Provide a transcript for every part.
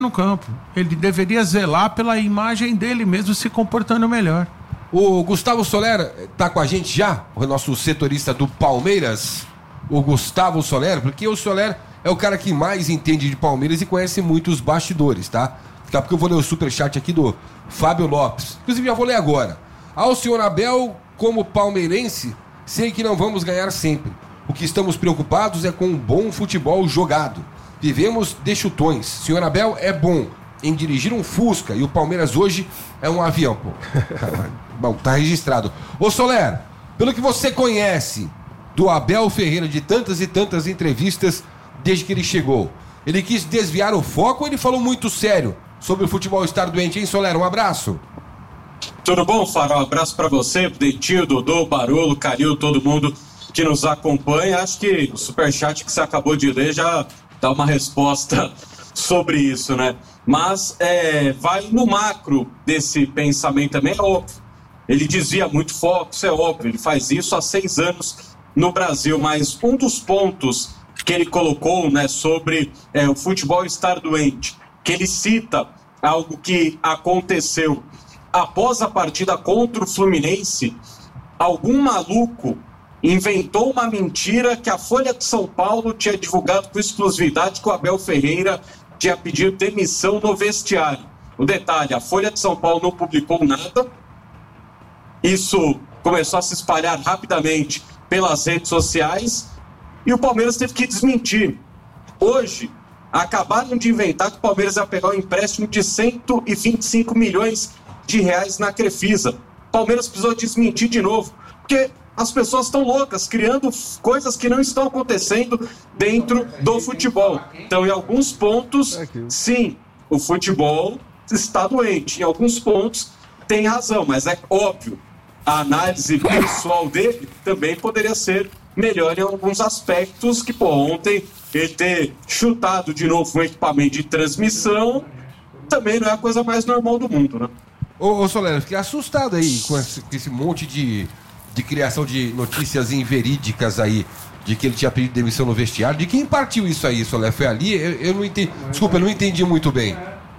no campo. Ele deveria zelar pela imagem dele mesmo, se comportando melhor. O Gustavo Soler tá com a gente já, o nosso setorista do Palmeiras, o Gustavo Soler, porque o Soler é o cara que mais entende de Palmeiras e conhece muito os bastidores, tá? Daqui a pouco eu vou ler o superchat aqui do Fábio Lopes. Inclusive já vou ler agora. Ao senhor Abel, como palmeirense, sei que não vamos ganhar sempre. O que estamos preocupados é com um bom futebol jogado. Vivemos de chutões. Senhor Abel é bom em dirigir um Fusca e o Palmeiras hoje é um avião, pô. Bom, tá registrado. Ô Soler, pelo que você conhece do Abel Ferreira, de tantas e tantas entrevistas desde que ele chegou, ele quis desviar o foco ou ele falou muito sério sobre o futebol estar doente, hein, Soler? Um abraço. Tudo bom, Farol? Um abraço pra você, pro Dentinho, Dodô, Barolo, Calil, todo mundo que nos acompanha. Acho que o superchat que você acabou de ler já dá uma resposta sobre isso, né? Mas vai no macro desse pensamento também, é óbvio. Ele desvia muito foco, isso é óbvio. Ele faz isso há 6 anos no Brasil, mas um dos pontos que ele colocou, né, sobre o futebol estar doente, que ele cita algo que aconteceu após a partida contra o Fluminense. Algum maluco inventou uma mentira que a Folha de São Paulo tinha divulgado com exclusividade que o Abel Ferreira tinha pedido demissão no vestiário. O detalhe, a Folha de São Paulo não publicou nada. Isso começou a se espalhar rapidamente pelas redes sociais e o Palmeiras teve que desmentir. Hoje, acabaram de inventar que o Palmeiras ia pegar um empréstimo de 125 milhões de reais na Crefisa. O Palmeiras precisou desmentir de novo, porque as pessoas estão loucas, criando coisas que não estão acontecendo dentro do futebol. Então, em alguns pontos, sim, o futebol está doente. Em alguns pontos, tem razão, mas é óbvio, a análise pessoal dele também poderia ser melhor em alguns aspectos, que, ontem ele ter chutado de novo um equipamento de transmissão também não é a coisa mais normal do mundo, né? Ô Soler, eu fiquei assustado aí com esse monte de criação de notícias inverídicas aí, de que ele tinha pedido demissão no vestiário. De quem partiu isso aí, Soler? Foi ali? Eu não entendi. Desculpa, eu não entendi muito bem.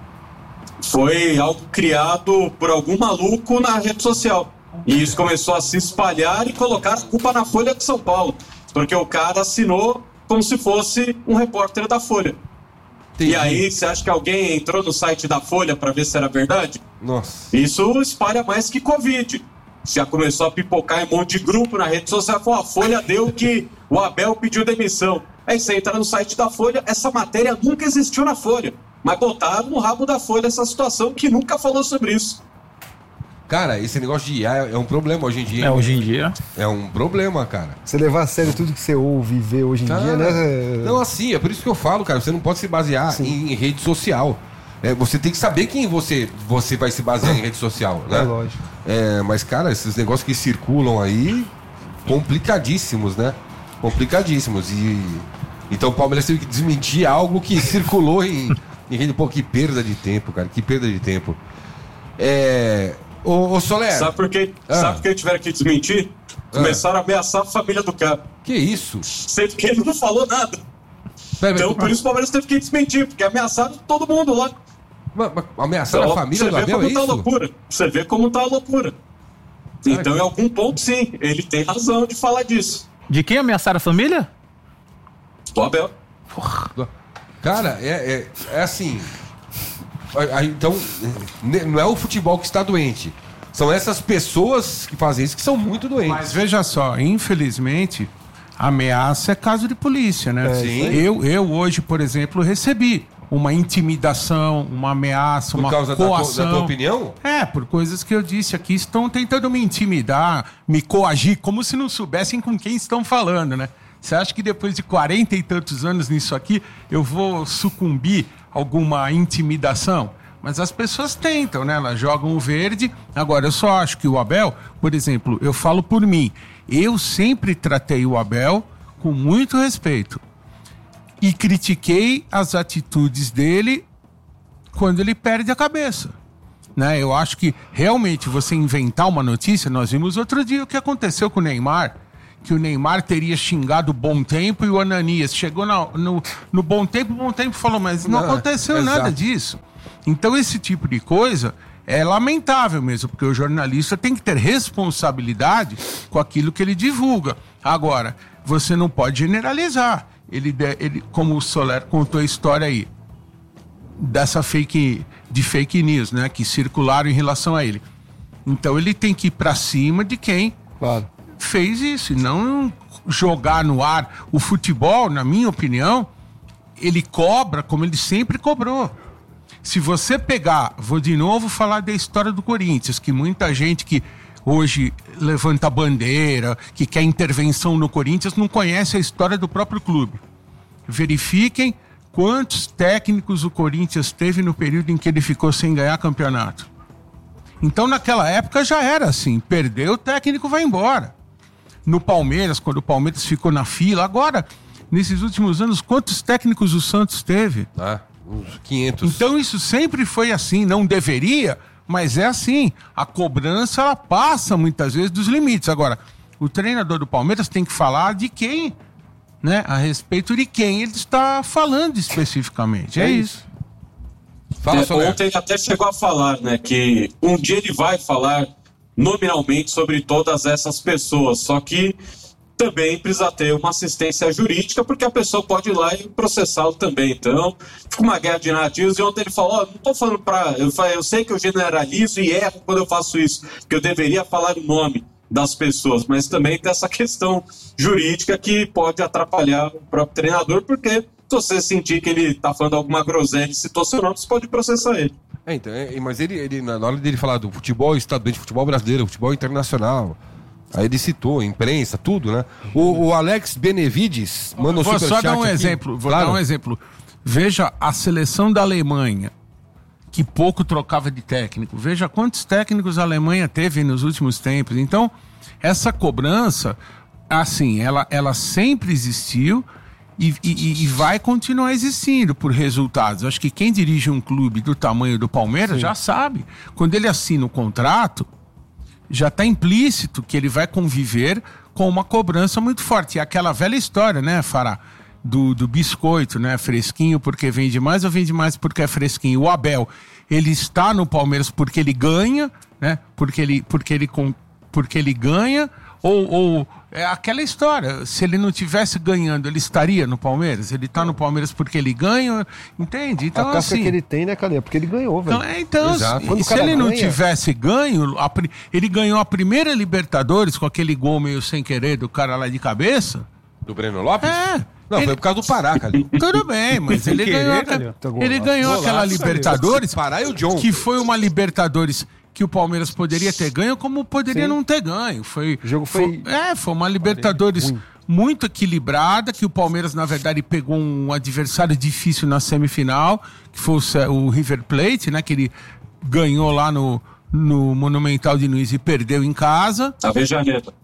Foi algo criado por algum maluco na rede social. E isso começou a se espalhar e colocar a culpa na Folha de São Paulo. Porque o cara assinou como se fosse um repórter da Folha. Entendi. E aí, você acha que alguém entrou no site da Folha para ver se era verdade? Nossa. Isso espalha mais que Covid. Já começou a pipocar em um monte de grupo na rede social. A Folha deu que o Abel pediu demissão. Aí você entra no site da Folha, essa matéria nunca existiu na Folha. Mas botaram no rabo da Folha essa situação que nunca falou sobre isso. Cara, esse negócio de IA é um problema hoje em dia. Hoje em dia. É um problema, cara. Você levar a sério tudo que você ouve e vê hoje em dia, né? Não, assim, é por isso que eu falo, cara. Você não pode se basear em rede social. Você tem que saber quem você vai se basear em rede social, né? É lógico. Mas, cara, esses negócios que circulam aí, complicadíssimos, né? Complicadíssimos. Então o Palmeiras teve que desmentir algo que circulou em rede. Pô, que perda de tempo, cara. Que perda de tempo. Ô Soler. Sabe por que tiveram que desmentir? Começaram a ameaçar a família do cara. Que isso? Sendo que ele não falou nada. Então, por isso o Palmeiras teve que desmentir, porque ameaçaram todo mundo lá. Ameaçaram a família do Abel, é isso? Você vê como tá a loucura. Então, em algum ponto, sim, ele tem razão de falar disso. De quem ameaçaram a família? Do Abel. Porra. Cara, é assim... Então, não é o futebol que está doente. São essas pessoas que fazem isso que são muito doentes. Mas veja só, infelizmente, ameaça é caso de polícia, né? Sim. Eu hoje, por exemplo, recebi uma intimidação, uma ameaça, uma coação. Por causa da tua opinião? Por coisas que eu disse aqui. Estão tentando me intimidar, me coagir, como se não soubessem com quem estão falando, né? Você acha que depois de 40 e tantos anos nisso aqui, eu vou sucumbir a alguma intimidação? Mas as pessoas tentam, né? Elas jogam o verde. Agora, eu só acho que o Abel, por exemplo, eu falo por mim, eu sempre tratei o Abel com muito respeito. E critiquei as atitudes dele quando ele perde a cabeça. Né? Eu acho que realmente você inventar uma notícia, nós vimos outro dia o que aconteceu com o Neymar. que o Neymar teria xingado o Bom Tempo e o Ananias. Chegou no Bom Tempo, o Bom Tempo falou, mas não aconteceu nada disso. Então esse tipo de coisa é lamentável mesmo, porque o jornalista tem que ter responsabilidade com aquilo que ele divulga. Agora, você não pode generalizar. Ele, como o Soler contou a história aí, dessa fake news, né, que circularam em relação a ele. Então ele tem que ir pra cima de quem fez isso, e não jogar no ar. O futebol, na minha opinião, ele cobra como ele sempre cobrou. Se você pegar, vou de novo falar da história do Corinthians, que muita gente que hoje levanta a bandeira, que quer intervenção no Corinthians, não conhece a história do próprio clube. Verifiquem quantos técnicos o Corinthians teve no período em que ele ficou sem ganhar campeonato. Então, naquela época já era assim, perdeu, o técnico vai embora. No Palmeiras, quando o Palmeiras ficou na fila, agora, nesses últimos anos, quantos técnicos o Santos teve? Uns 500. Então isso sempre foi assim, não deveria, mas é assim. A cobrança, ela passa muitas vezes dos limites. Agora, o treinador do Palmeiras tem que falar de quem, né? A respeito de quem ele está falando especificamente. É isso. Fala, Soler. Ontem ele até chegou a falar, né, que um dia ele vai falar nominalmente sobre todas essas pessoas, só que também precisa ter uma assistência jurídica, porque a pessoa pode ir lá e processá-lo também. Então, fica uma guerra de narrativos. E ontem ele falou, não estou falando para... Eu sei que eu generalizo e erro quando eu faço isso, que eu deveria falar o nome das pessoas, mas também tem essa questão jurídica que pode atrapalhar o próprio treinador, porque se você sentir que ele está falando alguma groselha e citou seu nome, você pode processar ele. Então, mas ele, na hora dele falar do futebol estadual, futebol brasileiro, futebol internacional... Aí ele citou, imprensa, tudo, né? O Alex Benevides manda um superchat. Vou só dar um exemplo. Dar um exemplo. Veja a seleção da Alemanha, que pouco trocava de técnico. Veja quantos técnicos a Alemanha teve nos últimos tempos. Então, essa cobrança, assim, ela sempre existiu e vai continuar existindo por resultados. Acho que quem dirige um clube do tamanho do Palmeiras já sabe. Quando ele assina o contrato, já está implícito que ele vai conviver com uma cobrança muito forte. E aquela velha história, né, Fará, do biscoito, né, fresquinho porque vende mais ou vende mais porque é fresquinho. O Abel, ele está no Palmeiras porque ele ganha, né, porque ele ganha, ou é aquela história, se ele não tivesse ganhando, ele estaria no Palmeiras? Ele está no Palmeiras porque ele ganha, entende? Então, a casca assim, que ele tem, né, Cadê? Porque ele ganhou, velho. Então se ele não tivesse ganho, ele ganhou a primeira Libertadores com aquele gol meio sem querer do cara lá de cabeça. Do Breno Lopes? Não, ele... foi por causa do Pará, cara. Tudo bem, mas ele ganhou aquela Libertadores, Pará e o John, que foi uma Libertadores que o Palmeiras poderia ter ganho, como poderia não ter ganho. O jogo foi uma Libertadores muito equilibrada, que o Palmeiras, na verdade, pegou um adversário difícil na semifinal, que foi o River Plate, né? Que ele ganhou lá no Monumental de Nunes e perdeu em casa. A Vejaneta.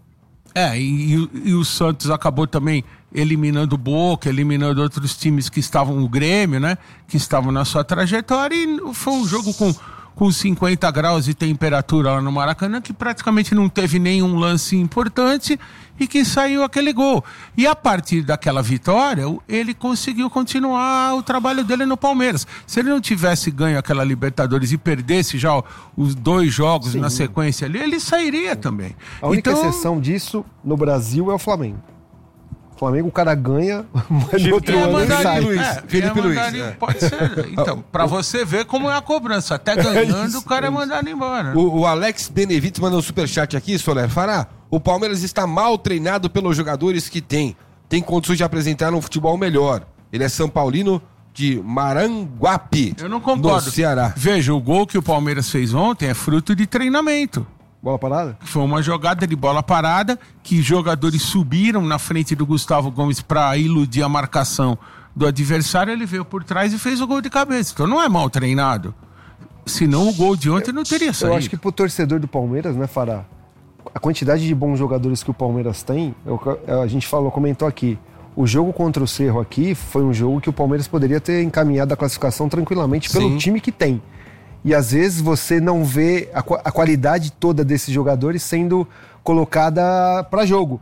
E o Santos acabou também eliminando o Boca, eliminando outros times que estavam no Grêmio, né? Que estavam na sua trajetória, e foi um jogo com 50 graus de temperatura lá no Maracanã, que praticamente não teve nenhum lance importante e que saiu aquele gol. E a partir daquela vitória, ele conseguiu continuar o trabalho dele no Palmeiras. Se ele não tivesse ganho aquela Libertadores e perdesse já os 2 jogos na sequência ali, ele sairia também. A única exceção disso no Brasil é o Flamengo. O Flamengo, o cara ganha, mas no outro ano ele sai. Felipe Luiz. Pode ser. Então, pra você ver como é a cobrança. Até ganhando, o cara é mandado embora. O Alex Benevides mandou um superchat aqui, Soler. Fará, o Palmeiras está mal treinado pelos jogadores que tem. Tem condições de apresentar um futebol melhor. Ele é São Paulino de Maranguape, eu não concordo. No Ceará. Veja, o gol que o Palmeiras fez ontem é fruto de treinamento. Bola parada? Foi uma jogada de bola parada que jogadores subiram na frente do Gustavo Gomes para iludir a marcação do adversário. Ele veio por trás e fez o gol de cabeça. Então não é mal treinado. Senão o gol de ontem não teria saído. Eu acho que pro torcedor do Palmeiras, né, Fará? A quantidade de bons jogadores que o Palmeiras tem, a gente comentou aqui. O jogo contra o Cerro aqui foi um jogo que o Palmeiras poderia ter encaminhado a classificação tranquilamente pelo time que tem. E às vezes você não vê a qualidade toda desses jogadores sendo colocada para jogo.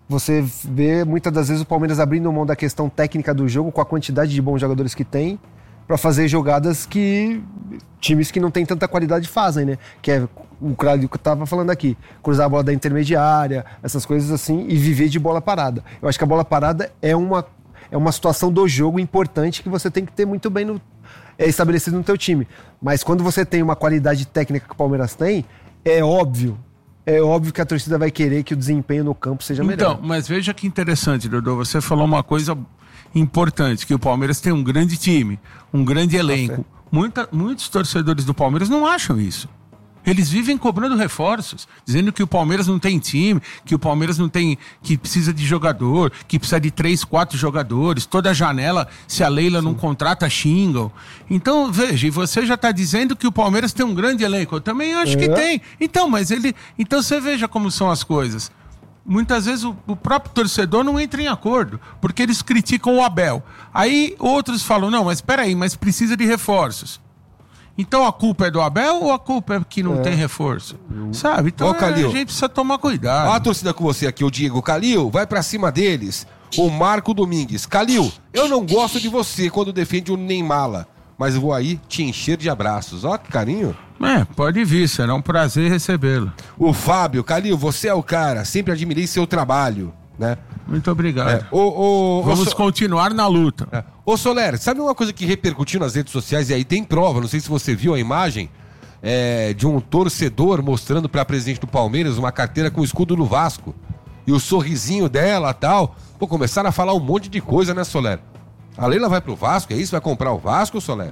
você vê muitas das vezes o Palmeiras abrindo mão da questão técnica do jogo com a quantidade de bons jogadores que tem para fazer jogadas que times que não tem tanta qualidade fazem, né? Que é o Claudio que eu tava falando aqui, cruzar a bola da intermediária, essas coisas assim, e viver de bola parada. Eu acho que a bola parada é uma situação do jogo importante que você tem que ter muito bem estabelecido no teu time. Mas quando você tem uma qualidade técnica que o Palmeiras tem, é óbvio que a torcida vai querer que o desempenho no campo seja melhor. Então, mas veja que interessante, Dodô, você falou uma coisa importante, que o Palmeiras tem um grande time, um grande elenco. Muitos torcedores do Palmeiras não acham isso. Eles vivem cobrando reforços, dizendo que o Palmeiras não tem time, que o Palmeiras não tem, que precisa de jogador, que precisa de 3, 4 jogadores, toda janela, se a Leila não contrata, xingam. Então, veja, e você já está dizendo que o Palmeiras tem um grande elenco, eu também acho que tem. Então você veja como são as coisas. Muitas vezes o próprio torcedor não entra em acordo, porque eles criticam o Abel. Aí outros falam, não, mas espera aí, mas precisa de reforços. Então a culpa é do Abel ou a culpa é que não tem reforço? Sabe? Então a gente precisa tomar cuidado. Ó a torcida com você aqui, o Diego. Calil, vai pra cima deles. O Marco Domingues. Calil, eu não gosto de você quando defende o Neymar, mas vou aí te encher de abraços. Ó que carinho. Pode vir, será um prazer recebê-lo. O Fábio, Calil, você é o cara. Sempre admirei seu trabalho, né? Muito obrigado. Vamos continuar na luta. Ô Soler, sabe uma coisa que repercutiu nas redes sociais, e aí tem prova, não sei se você viu a imagem, de um torcedor mostrando para a presidente do Palmeiras uma carteira com o escudo do Vasco, e o sorrisinho dela e tal. Pô, começaram a falar um monte de coisa, né, Soler? A Leila vai pro Vasco, é isso? Vai comprar o Vasco, Soler?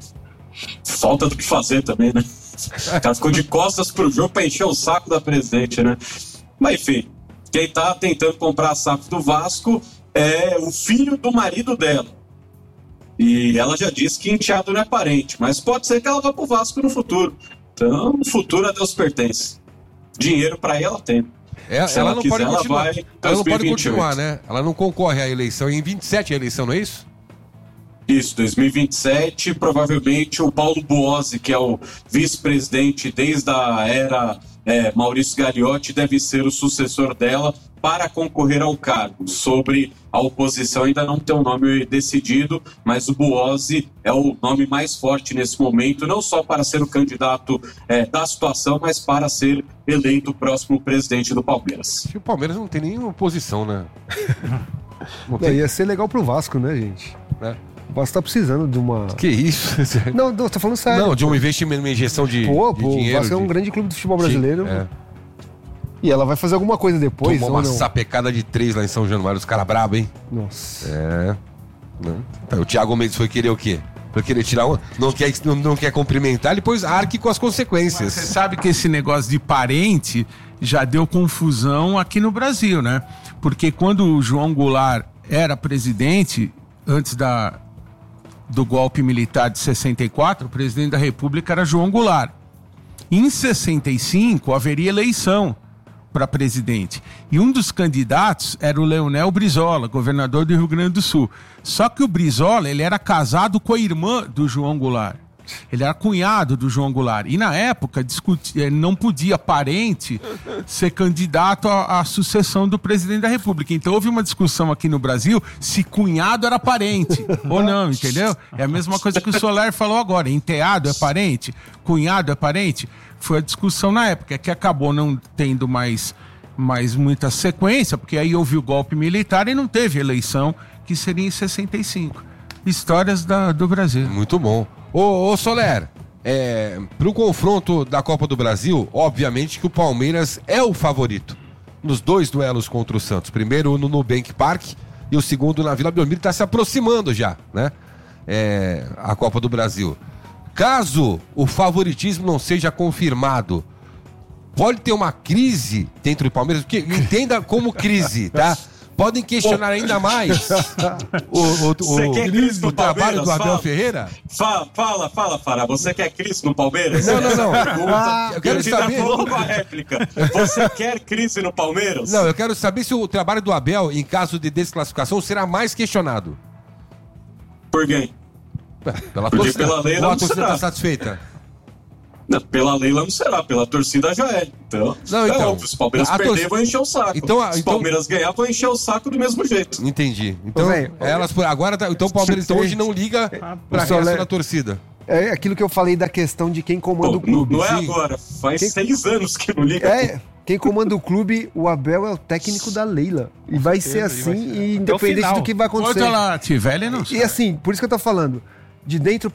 Falta do que fazer também, né? O cara ficou de costas pro jogo pra encher o saco da presidente, né? Mas enfim, quem tá tentando comprar a SAF do Vasco é o filho do marido dela. E ela já disse que enteado não é parente, mas pode ser que ela vá pro Vasco no futuro. Então, o futuro a Deus pertence. Dinheiro pra ela tem. Ela não pode continuar. Ela não pode 2028. continuar, né? Ela não concorre à eleição. Em 27 a eleição, não é isso? Isso, 2027, provavelmente o Paulo Buozzi, que é o vice-presidente desde a era Maurício Gagliotti, deve ser o sucessor dela para concorrer ao cargo. Sobre a oposição ainda não tem um nome decidido, mas o Buozzi é o nome mais forte nesse momento, não só para ser o candidato da situação, mas para ser eleito o próximo presidente do Palmeiras. O Palmeiras não tem nenhuma oposição, né? Ia ser legal pro Vasco, né, gente? O Vasco tá precisando de uma... Que isso? Não, tô falando sério. Não, de um investimento, uma injeção de dinheiro. O Vasco é um grande clube do futebol brasileiro. Sim, E ela vai fazer alguma coisa depois. Tomou uma sapecada de 3 lá em São Januário, os caras brabos, hein? Nossa. O Thiago Mendes foi querer o quê? Foi querer tirar não quer cumprimentar, depois arque com as consequências. Mas você sabe que esse negócio de parente já deu confusão aqui no Brasil, né? Porque quando o João Goulart era presidente, antes do golpe militar de 64, o presidente da República era João Goulart. Em 65, haveria eleição para presidente. E um dos candidatos era o Leonel Brizola, governador do Rio Grande do Sul. Só que o Brizola, ele era casado com a irmã do João Goulart. Ele era cunhado do João Goulart. E na época, não podia parente ser candidato à sucessão do presidente da República. Então houve uma discussão aqui no Brasil se cunhado era parente ou não, entendeu? É a mesma coisa que o Soler falou agora. Enteado é parente? Cunhado é parente? Foi a discussão na época, que acabou não tendo mais muita sequência, porque aí houve o golpe militar e não teve eleição, que seria em 65. Histórias do Brasil. Muito bom. Ô Soler, pro confronto da Copa do Brasil, obviamente que o Palmeiras é o favorito nos 2 duelos contra o Santos. Primeiro no Nubank Park e o segundo na Vila Belmiro, está se aproximando já, né? A Copa do Brasil. Caso o favoritismo não seja confirmado, pode ter uma crise dentro do Palmeiras, porque entenda como crise, tá? Podem questionar ainda mais o trabalho do Abel Ferreira? Fala, Fará. Você quer crise no Palmeiras? Não. Eu quero saber. Logo a réplica. Você quer crise no Palmeiras? Não, eu quero saber se o trabalho do Abel, em caso de desclassificação, será mais questionado. Por quem? Pela Porque pela lei não a torcida será. está satisfeita. Não, pela Leila não será, pela torcida já é. Então, Não, então, óbvio, se o Palmeiras perder, vão encher o saco. Se o Palmeiras ganhar, vão encher o saco do mesmo jeito. Entendi. Então, Véio, agora então o Palmeiras hoje não liga pra resto da torcida. É aquilo que eu falei da questão de quem comanda o clube. Não é agora, faz 6 anos que não liga. Quem comanda o clube, o Abel é o técnico da Leila. E vai ser assim, e independente do que vai acontecer. Quando ela tiver, ele não sabe. E assim, por isso que eu tô falando, de dentro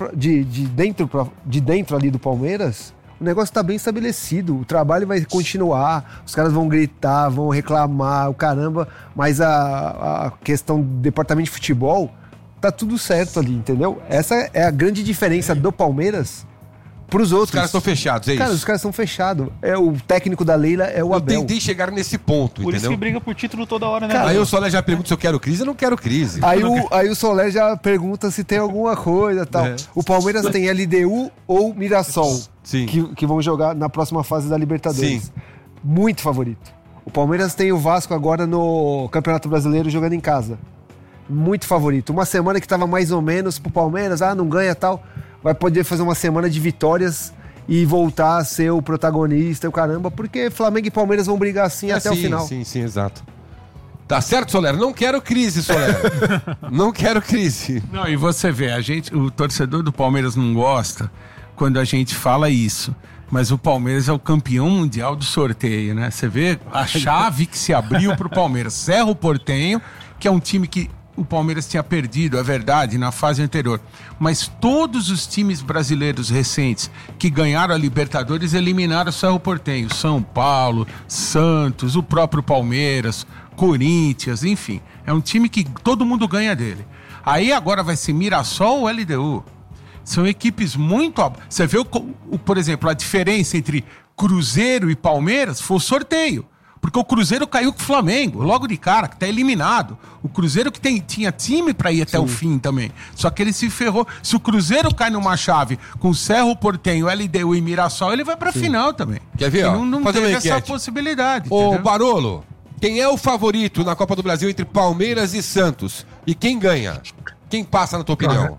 ali do Palmeiras, o negócio tá bem estabelecido. O trabalho vai continuar, os caras vão gritar, vão reclamar, o caramba, mas a questão do departamento de futebol tá tudo certo ali, entendeu? Essa é a grande diferença do Palmeiras pros outros. Os caras estão fechados, é isso? Cara, os caras estão fechados. O técnico da Leila é o Abel. Eu tentei chegar nesse ponto, Por entendeu? isso que briga por título toda hora, né? Cara, Aí o Soler já pergunta se eu quero crise, eu não quero crise. Aí o Soler já pergunta se tem alguma coisa e tal. O Palmeiras tem LDU ou Mirassol, Sim. que vão jogar na próxima fase da Libertadores. Sim. Muito favorito. O Palmeiras tem o Vasco agora no Campeonato Brasileiro jogando em casa. Muito favorito. Uma semana que tava mais ou menos pro Palmeiras, não ganha e tal, vai poder fazer uma semana de vitórias e voltar a ser o protagonista e o caramba, porque Flamengo e Palmeiras vão brigar assim até o final. Sim, exato. Tá certo, Soler? Não quero crise, Soler. Não quero crise. Não, e você vê, o torcedor do Palmeiras não gosta quando a gente fala isso. Mas o Palmeiras é o campeão mundial do sorteio, né? Você vê a chave que se abriu pro Palmeiras. Cerro Porteño, que é um time que o Palmeiras tinha perdido, é verdade, na fase anterior. Mas todos os times brasileiros recentes que ganharam a Libertadores eliminaram o Cerro Porteño. São Paulo, Santos, o próprio Palmeiras, Corinthians, enfim. É um time que todo mundo ganha dele. Aí agora vai ser Mirassol ou LDU. São equipes muito... Você vê, por exemplo, a diferença entre Cruzeiro e Palmeiras foi o sorteio. Porque o Cruzeiro caiu com o Flamengo, logo de cara, que tá eliminado. O Cruzeiro que tinha time pra ir até o fim também. Só que ele se ferrou. Se o Cruzeiro cai numa chave com Cerro Porteño, LDU e Mirassol, ele vai pra final também. Quer ver, ó? Não Fazer teve uma essa enquete. possibilidade. Ô, entendeu? Barolo, quem é o favorito na Copa do Brasil entre Palmeiras e Santos? E quem ganha? Quem passa, na tua opinião?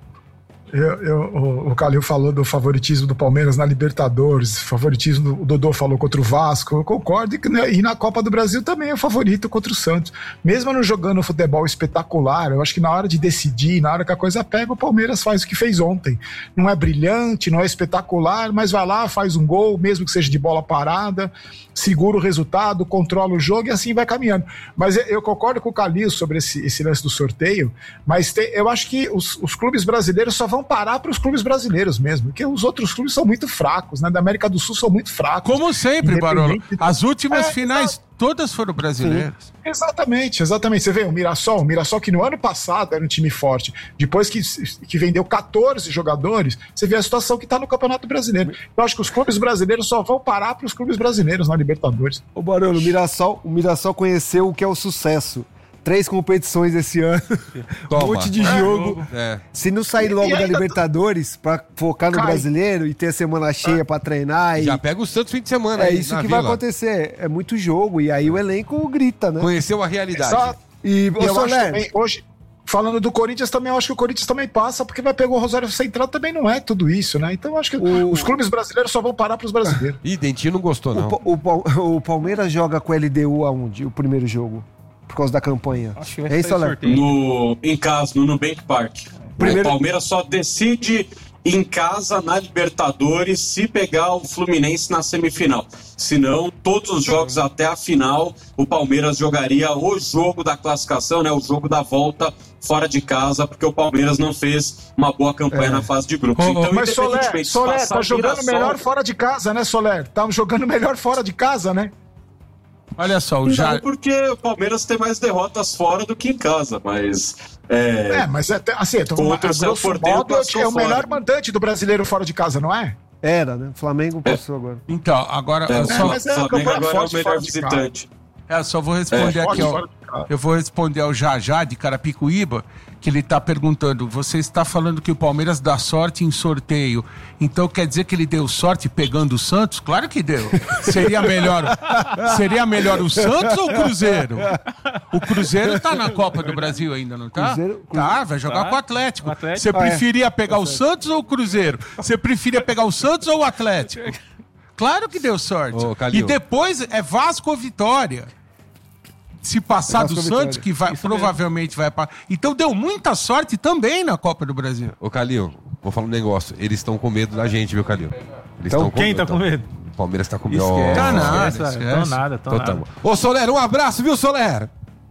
O Calil falou do favoritismo do Palmeiras na Libertadores, favoritismo o Dodô falou contra o Vasco, eu concordo, e na Copa do Brasil também é o favorito contra o Santos. Mesmo não jogando futebol espetacular, eu acho que na hora de decidir, na hora que a coisa pega, o Palmeiras faz o que fez ontem. Não é brilhante, não é espetacular, mas vai lá, faz um gol, mesmo que seja de bola parada, segura o resultado, controla o jogo e assim vai caminhando. Mas eu concordo com o Calil sobre esse lance do sorteio, mas eu acho que os clubes brasileiros só vão parar para os clubes brasileiros mesmo, porque os outros clubes são muito fracos, né? Da América do Sul são muito fracos. Como sempre, Barolo. As últimas finais todas foram brasileiras. Exatamente. Você vê o Mirassol que no ano passado era um time forte, depois que vendeu 14 jogadores, você vê a situação que está no Campeonato Brasileiro. Eu acho que os clubes brasileiros só vão parar para os clubes brasileiros na Libertadores. Ô Barolo, o Mirassol conheceu o que é o sucesso. 3 competições esse ano, Toma. um monte de jogo. É. Se não sair logo da Libertadores pra focar no brasileiro e ter a semana cheia pra treinar. Já pega o Santos fim de semana. É aí, isso na que Vila. vai acontecer. É muito jogo e aí o elenco grita, né? Conheceu a realidade. Exato. E Eu acho Soler, também, hoje, falando do Corinthians também, eu acho que o Corinthians também passa, porque vai pegar o Rosário Central, também não é tudo isso, né? Então eu acho que os clubes brasileiros só vão parar para os brasileiros. Ih, Dentinho não gostou, não. o Palmeiras joga com o LDU aonde? O primeiro jogo? Por causa da campanha. Acho que vai Hein, sair Soler? sorteio. Em casa, no Nubank Park. Primeiro- O Palmeiras só decide em casa na Libertadores se pegar o Fluminense na semifinal. Senão, todos os jogos até a final, o Palmeiras jogaria o jogo da classificação, né? O jogo da volta fora de casa, porque o Palmeiras não fez uma boa campanha na fase de grupos. Então, Mas independentemente de Soler passar tá o jogando Mirassol- melhor fora de casa, né, Soler? Tá jogando melhor fora de casa, né? Olha só, o Não, Jair... porque o Palmeiras tem mais derrotas fora do que em casa, mas... Mas assim, Contra o Cerro grosso Porteño modo, passou é o fora. melhor mandante do brasileiro fora de casa, não é? Era, né? O Flamengo passou agora. Então, agora... o só, mas é a Flamengo campanha agora é o forte melhor fora de casa. visitante. só vou responder aqui, ó. Eu vou responder ao Jajá de Carapicuíba, que ele está perguntando, você está falando que o Palmeiras dá sorte em sorteio, então quer dizer que ele deu sorte pegando o Santos? Claro que deu. Seria melhor o Santos ou o Cruzeiro? O Cruzeiro tá na Copa do Brasil ainda, não tá? Tá, vai jogar com o Atlético. Você preferia pegar o Santos ou o Cruzeiro? Você preferia pegar o Santos ou o Atlético? Claro que deu sorte. E depois é Vasco ou Vitória. Se passar do Santos, que vai, provavelmente vai para. Então deu muita sorte também na Copa do Brasil. Ô, Calil, vou falar um negócio. Eles estão com medo da gente, viu, Calil? Então quem tá com medo? O Palmeiras tá com medo. Tá nada. Estão nada. Ô, Soler, um abraço, viu, Soler?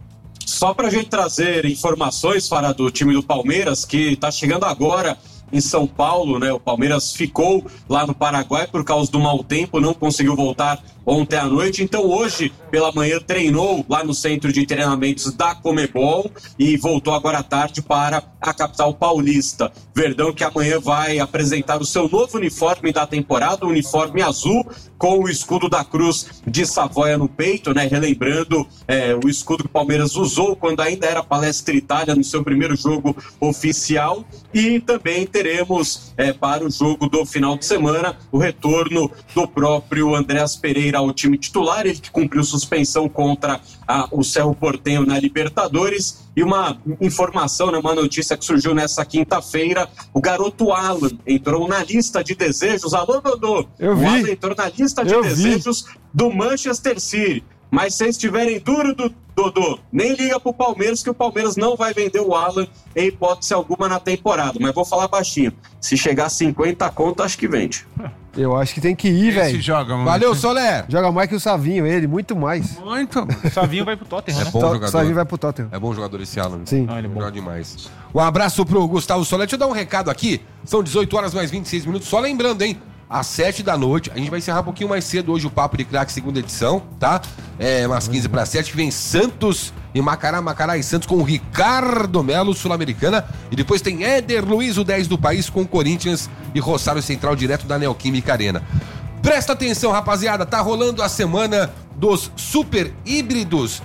Só pra gente trazer informações, Fará, do time do Palmeiras, que tá chegando agora em São Paulo, né? O Palmeiras ficou lá no Paraguai por causa do mau tempo, não conseguiu voltar ontem à noite, então hoje pela manhã treinou lá no centro de treinamentos da Conmebol e voltou agora à tarde para a capital paulista. Verdão que amanhã vai apresentar o seu novo uniforme da temporada, o uniforme azul com o escudo da Cruz de Savoia no peito, né? Relembrando o escudo que o Palmeiras usou quando ainda era Palestra Itália no seu primeiro jogo oficial, e também teremos para o jogo do final de semana o retorno do próprio Andrés Pereira ao time titular, ele que cumpriu suspensão contra o Cerro Porteño na Libertadores. E uma informação, né, uma notícia que surgiu nessa quinta-feira, o garoto Alan entrou na lista de desejos. Alô, Dodô! Eu vi. O Alan entrou na lista de desejos do Manchester City. Mas se vocês estiverem duro, Dodô, nem liga pro Palmeiras, que o Palmeiras não vai vender o Alan em hipótese alguma na temporada. Mas vou falar baixinho. Se chegar a 50 conto, acho que vende. Eu acho que tem que ir, velho. Valeu, Soler. Joga mais que o Savinho, ele, muito mais. Muito. O Savinho vai pro Tottenham, né? Bom jogador. O Savinho vai pro Tottenham. É bom jogador esse Alan. Sim. Ele é bom. Joga demais. Um abraço pro Gustavo Soler. Deixa eu dar um recado aqui. São 18 horas mais 26 minutos. Só lembrando, hein? Às 7 da noite, a gente vai encerrar um pouquinho mais cedo hoje o Papo de Craque, segunda edição, tá? Umas 15 para 7, que vem Santos e Macará e Santos com o Ricardo Melo, Sul-Americana. E depois tem Éder Luiz, o 10 do país, com Corinthians e Rosário Central, direto da Neoquímica Arena. Presta atenção, rapaziada, tá rolando a semana dos super híbridos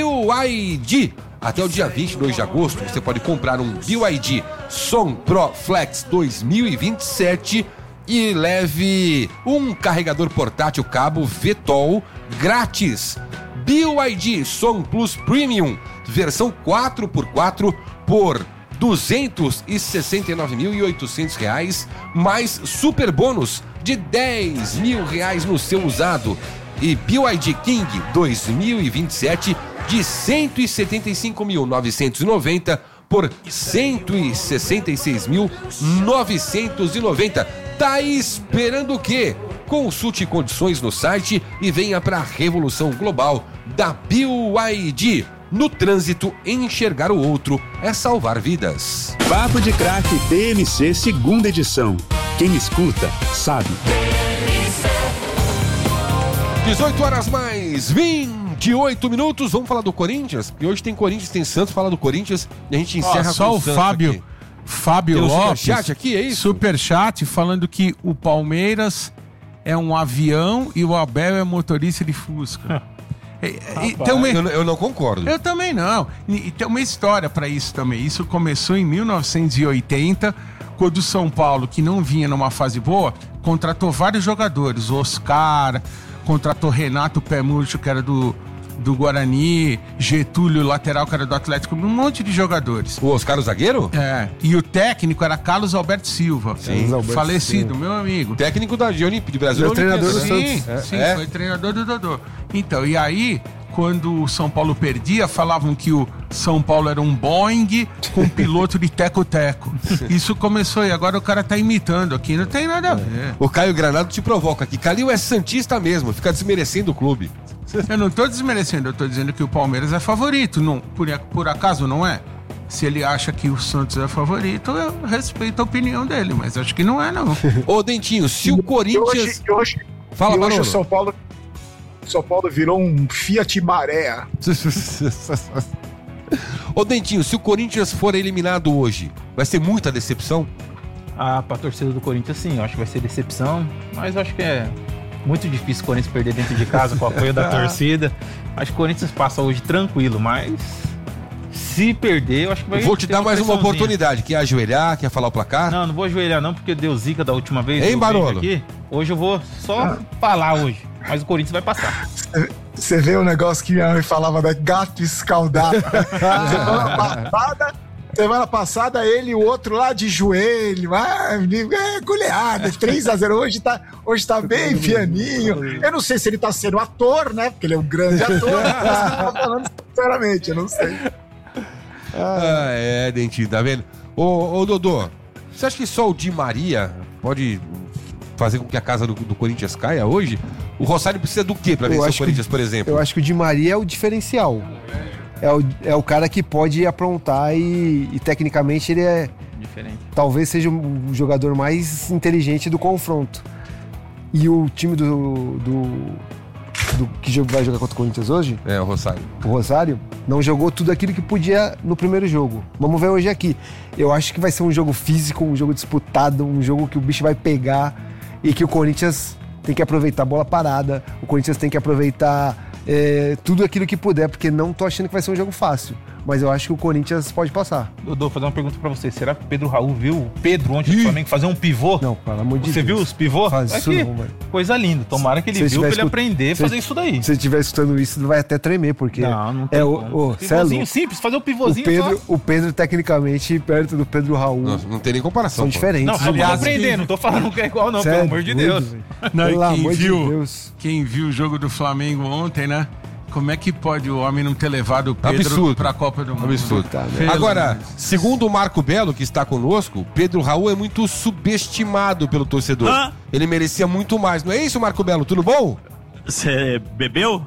BYD. Até o dia 22 de agosto, você pode comprar um BYD Som Pro Flex 2027 e leve um carregador portátil cabo VTOL grátis. BYD Som Plus Premium, versão 4x4 por R$ 269.800, mais super bônus de R$ 10.000 no seu usado. E BYD King 2027 de R$ 175.990 por R$ 166.990. Tá esperando o quê? Consulte condições no site e venha para a revolução global da BYD. No trânsito, enxergar o outro é salvar vidas. Papo de Craque TMC, segunda edição. Quem escuta, sabe. 18 horas mais 28 minutos. Vamos falar do Corinthians? Porque hoje tem Corinthians, tem Santos. Fala do Corinthians e a gente encerra só com o Santos Fábio. aqui. Fábio Tem um Lopes, superchat aqui, é isso? Superchat, falando que o Palmeiras é um avião e o Abel é motorista de Fusca. Eu não concordo. Eu também não. E tem uma história para isso também. Isso começou em 1980, quando o São Paulo, que não vinha numa fase boa, contratou vários jogadores. Oscar, contratou Renato Pé Murcho, que era do Guarani, Getúlio, lateral, que era do Atlético, um monte de jogadores. O Oscar, o zagueiro? É, e o técnico era Carlos Alberto Silva, falecido, meu amigo. Técnico da Olímpico de Brasil. Meu treinador do Sim, Santos. foi treinador do Dodô. Então, e aí, quando o São Paulo perdia, falavam que o São Paulo era um Boeing com piloto de teco-teco. Isso começou e agora o cara tá imitando aqui, não tem nada a ver. O Caio Granado te provoca aqui. Calil é santista mesmo, fica desmerecendo o clube. Eu não tô desmerecendo, eu tô dizendo que o Palmeiras é favorito. Não, por acaso não é? Se ele acha que o Santos é favorito, eu respeito a opinião dele, mas acho que não é, não. Ô, Dentinho, se o Corinthians... Fala, hoje o São Paulo virou um Fiat Maré. Ô, Dentinho, se o Corinthians for eliminado hoje, vai ser muita decepção? Pra torcida do Corinthians, sim. Eu acho que vai ser decepção, mas eu acho que Muito difícil o Corinthians perder dentro de casa com o apoio da torcida. Acho que o Corinthians passa hoje tranquilo, mas se perder, eu acho que vai... Vou te dar mais uma pressãozinha. oportunidade. Quer ajoelhar? Quer falar o placar? Não vou ajoelhar não, porque deu zica da última vez. Hein, Barolo? Aqui. Hoje eu vou só falar hoje, mas o Corinthians vai passar. Você vê o negócio que minha mãe falava da gato escaldado. Semana passada, ele e o outro lá de joelho, goleada, 3-0. Hoje tá bem pianinho. Eu não sei se ele tá sendo ator, né? Porque ele é um grande ator. Mas eu tô falando sinceramente, eu não sei. Dentinho, tá vendo? Ô, Dodô, você acha que só o Di Maria pode fazer com que a casa do Corinthians caia hoje? O Rosário precisa do quê pra vencer o Corinthians, por exemplo? Eu acho que o Di Maria é o diferencial. É o cara que pode aprontar e tecnicamente ele é... Diferente. Talvez seja o jogador mais inteligente do confronto. E o time do que vai jogar contra o Corinthians hoje? O Rosário. O Rosário não jogou tudo aquilo que podia no primeiro jogo. Vamos ver hoje aqui. Eu acho que vai ser um jogo físico, um jogo disputado, um jogo que o bicho vai pegar e que o Corinthians tem que aproveitar a bola parada, o Corinthians tem que aproveitar tudo aquilo que puder, porque não tô achando que vai ser um jogo fácil. Mas eu acho que o Corinthians pode passar. Dodô, vou fazer uma pergunta pra você. Será que o Pedro Raul viu o Pedro ontem do Flamengo fazer um pivô? Não, pelo amor de Deus. Você viu os pivôs? Faz isso não, velho. Coisa linda. Tomara que ele viu pra ele aprender a fazer isso daí. Se você estiver escutando isso, vai até tremer, porque... Não tem como. Pivôzinho simples, fazer um pivôzinho o Pedro, tecnicamente, perto do Pedro Raul... Não tem nem comparação. São diferentes. Não, aliás, aprender. Não tô falando que é igual não, pelo amor de Deus. Quem viu o jogo do Flamengo ontem, né? Como é que pode o homem não ter levado o Pedro para a Copa do Mundo? Absurdo. Agora, segundo o Marco Belo, que está conosco, Pedro Raul é muito subestimado pelo torcedor. Ele merecia muito mais. Não é isso, Marco Belo? Tudo bom? Você bebeu?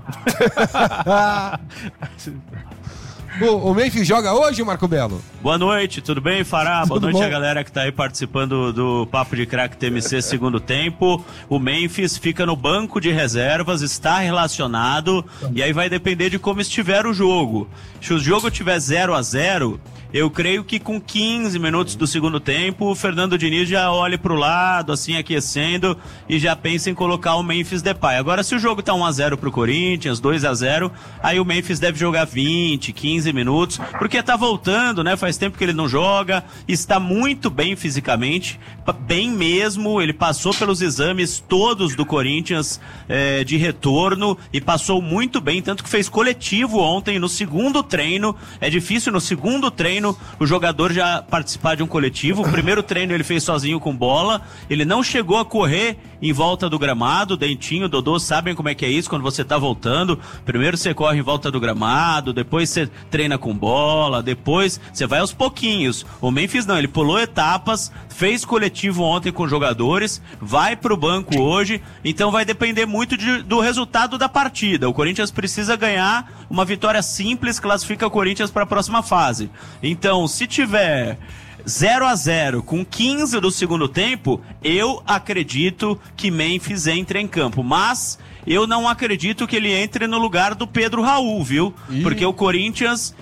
O Memphis joga hoje, Marco Belo? Boa noite, tudo bem, Fará? Boa noite a galera que tá aí participando do Papo de Craque TMC segundo tempo. O Memphis fica no banco de reservas, está relacionado, e aí vai depender de como estiver o jogo. Se o jogo tiver 0-0, eu creio que com 15 minutos do segundo tempo, o Fernando Diniz já olha pro lado, assim, aquecendo, e já pensa em colocar o Memphis Depay. Agora, se o jogo tá 1-0 pro Corinthians, 2-0, aí o Memphis deve jogar 20, 15 minutos, porque tá voltando, né? Faz tempo que ele não joga, está muito bem fisicamente, bem mesmo, ele passou pelos exames todos do Corinthians de retorno, e passou muito bem, tanto que fez coletivo ontem no segundo treino. É difícil no segundo treino o jogador já participar de um coletivo. O primeiro treino ele fez sozinho com bola, ele não chegou a correr em volta do gramado. Dentinho, Dodô sabem como é que é isso quando você tá voltando. Primeiro você corre em volta do gramado, depois você treina com bola, depois você vai aos pouquinhos. O Memphis não, ele pulou etapas, fez coletivo ontem com jogadores, vai pro banco hoje, então vai depender muito do resultado da partida. O Corinthians precisa ganhar uma vitória simples, classifica o Corinthians para a próxima fase. Então, se tiver 0-0 com 15 do segundo tempo, eu acredito que Memphis entre em campo, mas eu não acredito que ele entre no lugar do Pedro Raul, viu? Porque o Corinthians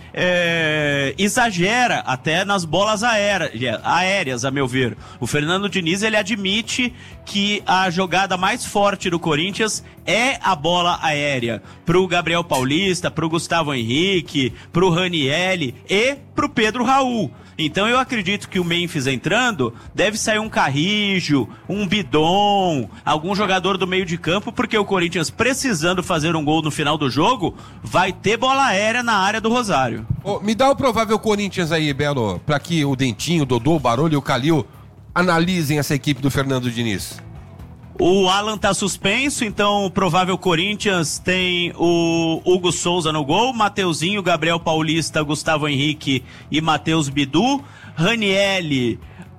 exagera até nas bolas aéreas, a meu ver. O Fernando Diniz, ele admite que a jogada mais forte do Corinthians é a bola aérea. Pro Gabriel Paulista, pro Gustavo Henrique, pro Ranieri e pro Pedro Raul. Então eu acredito que o Memphis entrando, deve sair um Carrijo, um Bidon, algum jogador do meio de campo, porque o Corinthians, precisando fazer um gol no final do jogo, vai ter bola aérea na área do Rosário. Me dá o provável Corinthians aí, Belo, para que o Dentinho, o Dodô, o Barolho e o Calil analisem essa equipe do Fernando Diniz. O Alan tá suspenso, então o provável Corinthians tem o Hugo Souza no gol, Mateuzinho, Gabriel Paulista, Gustavo Henrique e Matheus Bidu, Ranieri,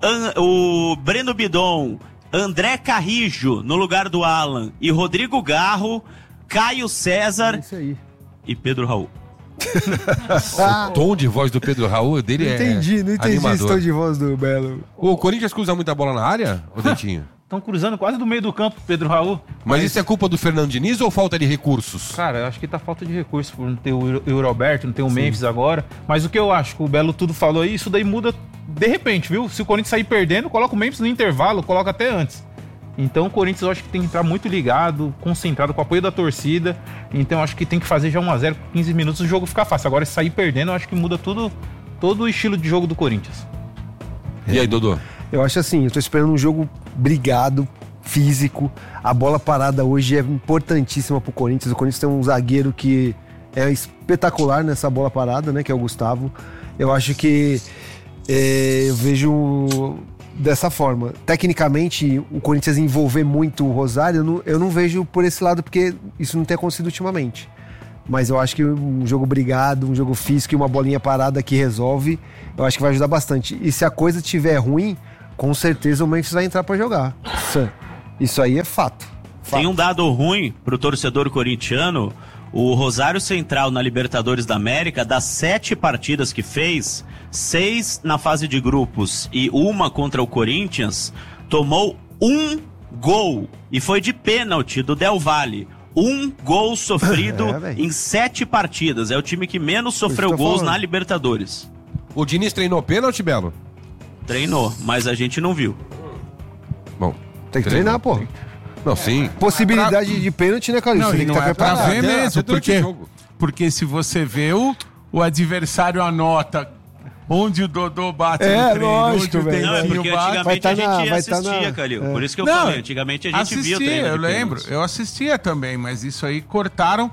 o Breno Bidon, André Carrijo no lugar do Alan e Rodrigo Garro, Caio César e Pedro Raul. O tom de voz do Pedro Raul dele não entendi esse tom de voz do Belo. O Corinthians cruza muita bola na área, ô Dentinho? Estão cruzando quase do meio do campo, Pedro Raul. Mas isso é culpa do Fernando Diniz ou falta de recursos? Cara, eu acho que tá falta de recursos por não ter o Roberto, não ter o Memphis agora. Mas o que eu acho que o Belo tudo falou aí, isso daí muda de repente, viu? Se o Corinthians sair perdendo, coloca o Memphis no intervalo, coloca até antes. Então o Corinthians eu acho que tem que entrar muito ligado, concentrado, com o apoio da torcida. Então eu acho que tem que fazer já 1-0 com 15 minutos, o jogo fica fácil. Agora, se sair perdendo, eu acho que muda todo o estilo de jogo do Corinthians. E aí, Dodô? Eu acho assim, eu tô esperando um jogo brigado, físico. A bola parada hoje é importantíssima pro Corinthians. O Corinthians tem um zagueiro que é espetacular nessa bola parada, né? Que é o Gustavo. Eu acho que eu vejo dessa forma. Tecnicamente, o Corinthians envolver muito o Rosário, eu não vejo por esse lado, porque isso não tem acontecido ultimamente. Mas eu acho que um jogo brigado, um jogo físico e uma bolinha parada que resolve, eu acho que vai ajudar bastante. E se a coisa estiver ruim, com certeza o Memphis vai entrar pra jogar. Isso aí é fato. Tem um dado ruim pro torcedor corintiano. O Rosário Central na Libertadores da América, das 7 partidas que fez, 6 na fase de grupos e 1 contra o Corinthians, tomou 1 gol. E foi de pênalti do Del Valle. 1 gol sofrido em 7 partidas. É o time que menos sofreu gols na Libertadores. O Diniz treinou pênalti, Belo? Treinou, mas a gente não viu. Bom, tem que treinar, pô. Não, sim. Possibilidade de pênalti, né, Carlos? Não, e não é pra ver mesmo, porque porque se você vê o adversário anota onde o Dodô bate no treino, lógico, onde o velho. Não, é porque antigamente a gente assistia, Calil. Por isso que eu falei, antigamente a gente via o treino. Eu lembro, eu assistia também, mas isso aí cortaram.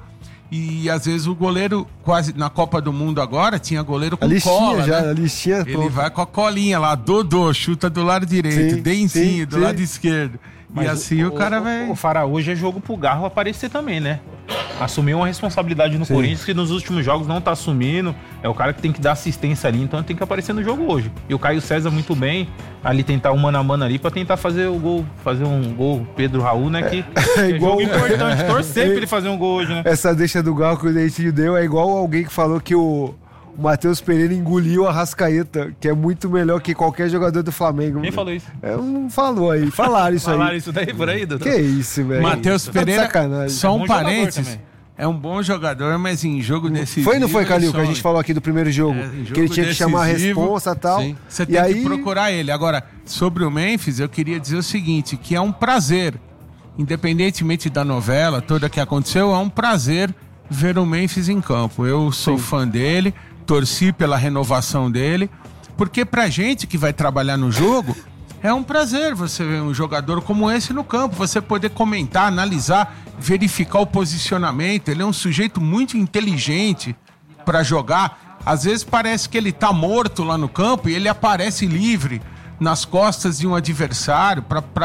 E às vezes o goleiro, quase na Copa do Mundo agora, tinha goleiro com cola, já, né? A listinha, ele vai com a colinha lá, Dodô, chuta do lado direito, Denzinho do lado esquerdo. Mas e assim o cara vai... O Fará, hoje é jogo pro Garro aparecer também, né? Assumiu uma responsabilidade no Corinthians que nos últimos jogos não tá assumindo. É o cara que tem que dar assistência ali, então tem que aparecer no jogo hoje. E o Caio César muito bem, ali tentar um mano a mano ali pra tentar fazer o gol, fazer um gol Pedro Raul, né? Que é igual importante, torcer pra ele fazer um gol hoje, né? Essa deixa do Garro que o Dentinho deu é igual alguém que falou que o Matheus Pereira engoliu a Arrascaeta, que é muito melhor que qualquer jogador do Flamengo. Quem falou isso? Não falou aí. Falaram isso aí. Falaram isso daí por aí, doutor? Que isso, velho. Matheus Pereira, só um bom parênteses. É um bom jogador, mas em jogo decisivo... Foi ou não foi, Calil, que a gente falou aqui do primeiro jogo? Que ele tinha que chamar a responsa e tal. Sim. Você tem que procurar ele. Agora, sobre o Memphis, eu queria dizer o seguinte, que é um prazer, independentemente da novela toda que aconteceu, é um prazer ver o Memphis em campo. Eu sou fã dele, torci pela renovação dele, porque pra gente que vai trabalhar no jogo, é um prazer você ver um jogador como esse no campo, você poder comentar, analisar, verificar o posicionamento. Ele é um sujeito muito inteligente para jogar. Às vezes parece que ele tá morto lá no campo e ele aparece livre nas costas de um adversário,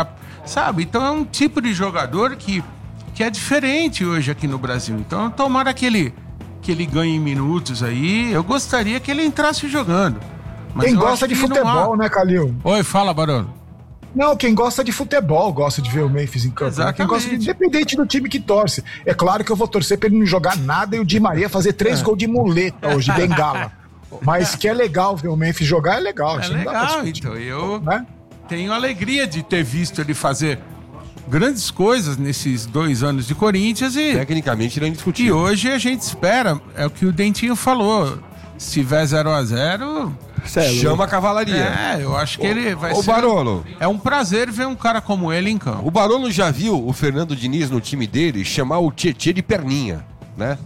sabe? Então é um tipo de jogador que é diferente hoje aqui no Brasil. Então tomara que ele ganhe minutos aí. Eu gostaria que ele entrasse jogando. Mas quem gosta de futebol, né, Calil? Oi, fala, Barolo. Não, quem gosta de futebol gosta de ver o Memphis em campo. Né? Quem gosta independente do time que torce. É claro que eu vou torcer pra ele não jogar nada e o Di Maria fazer 3 gols de muleta hoje, bengala. Mas que é legal ver o Memphis jogar, é legal. É legal, então. Eu tenho alegria de ter visto ele fazer grandes coisas nesses 2 anos de Corinthians e... Tecnicamente ele é indiscutível. E hoje a gente espera, é o que o Dentinho falou, se tiver 0-0... Chama a cavalaria. Eu acho que ele vai ser... Barolo. É um prazer ver um cara como ele em campo. O Barolo já viu o Fernando Diniz no time dele chamar o Tietê de perninha, né?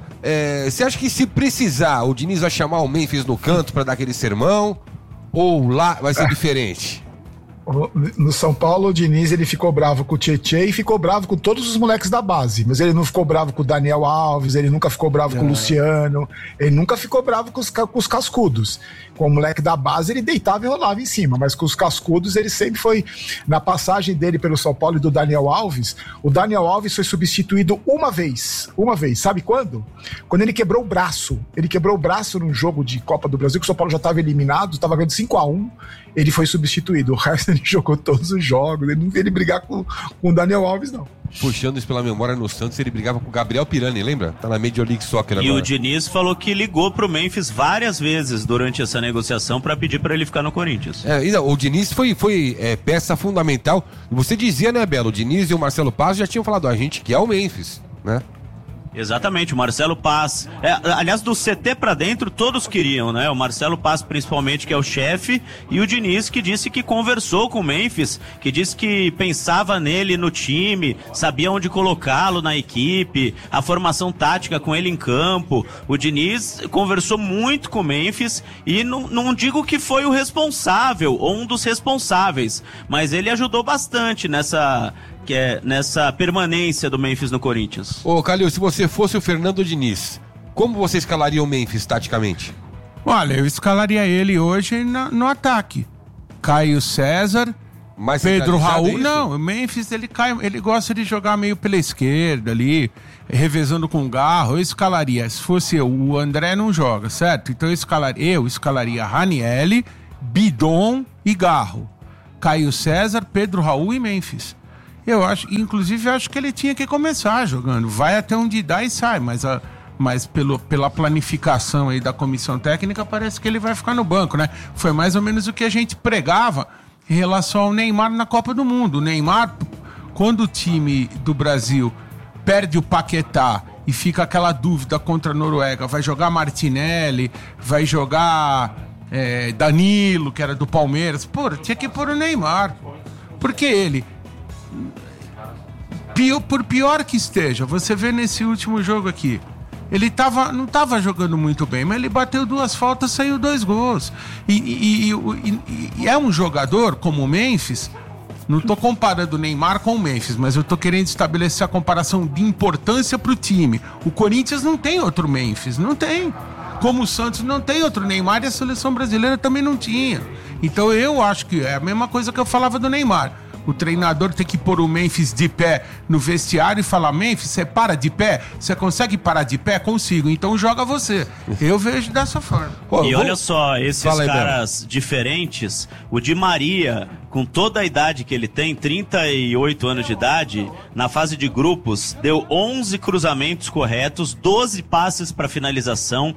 Você acha que se precisar, o Diniz vai chamar o Memphis no canto pra dar aquele sermão? Ou lá vai ser diferente? No São Paulo, o Diniz ele ficou bravo com o Tietê e ficou bravo com todos os moleques da base. Mas ele não ficou bravo com o Daniel Alves, ele nunca ficou bravo com o Luciano, ele nunca ficou bravo com os cascudos. Com o moleque da base, ele deitava e rolava em cima, mas com os cascudos, ele sempre foi... Na passagem dele pelo São Paulo e do Daniel Alves, o Daniel Alves foi substituído uma vez. Sabe quando? Quando ele quebrou o braço. Ele quebrou o braço num jogo de Copa do Brasil, que o São Paulo já estava eliminado, estava ganhando 5-1, ele foi substituído. O resto ele jogou todos os jogos, ele não viu ele brigar com o Daniel Alves, não. Puxando isso pela memória, no Santos ele brigava com o Gabriel Pirani, lembra? Tá na Major League Soccer agora. E o Diniz falou que ligou pro Memphis várias vezes durante essa negociação pra pedir pra ele ficar no Corinthians. O Diniz foi peça fundamental. Você dizia, né, Belo? O Diniz e o Marcelo Paz já tinham falado, a gente quer o Memphis, né? Exatamente, o Marcelo Paz. Aliás, do CT pra dentro, todos queriam, né? O Marcelo Paz, principalmente, que é o chefe, e o Diniz, que disse que conversou com o Memphis, que disse que pensava nele no time, sabia onde colocá-lo na equipe, a formação tática com ele em campo. O Diniz conversou muito com o Memphis e não digo que foi o responsável ou um dos responsáveis, mas ele ajudou bastante nessa permanência do Memphis no Corinthians. Ô, Calil, se você fosse o Fernando Diniz, como você escalaria o Memphis taticamente? Olha, eu escalaria ele hoje no ataque. Caio César, Mais Pedro centralizado, Raul. é isso? Não, o Memphis ele gosta de jogar meio pela esquerda ali, revezando com o Garro. Eu escalaria, se fosse eu, o André não joga, certo? Então eu escalaria Ranieri, Bidon e Garro. Caio César, Pedro Raul e Memphis. Eu acho que ele tinha que começar jogando. Vai até onde dá e sai, mas pela planificação aí da comissão técnica, parece que ele vai ficar no banco, né? Foi mais ou menos o que a gente pregava em relação ao Neymar na Copa do Mundo. O Neymar, quando o time do Brasil perde o Paquetá e fica aquela dúvida contra a Noruega, vai jogar Martinelli, vai jogar Danilo, que era do Palmeiras, tinha que pôr o Neymar. Porque ele... Por pior que esteja, você vê nesse último jogo aqui, ele não estava jogando muito bem, mas ele bateu 2 faltas, saiu 2 gols. E é um jogador como o Memphis, não estou comparando o Neymar com o Memphis, mas eu estou querendo estabelecer a comparação de importância para o time. O Corinthians não tem outro Memphis, não tem. Como o Santos não tem outro Neymar e a seleção brasileira também não tinha. Então eu acho que é a mesma coisa que eu falava do Neymar. O treinador tem que pôr o Memphis de pé no vestiário e falar: Memphis, você para de pé? Você consegue parar de pé? Consigo, então joga você. Eu vejo dessa forma. E olha só, esses caras diferentes, o Di Maria, com toda a idade que ele tem, 38 anos de idade, na fase de grupos, deu 11 cruzamentos corretos, 12 passes para finalização,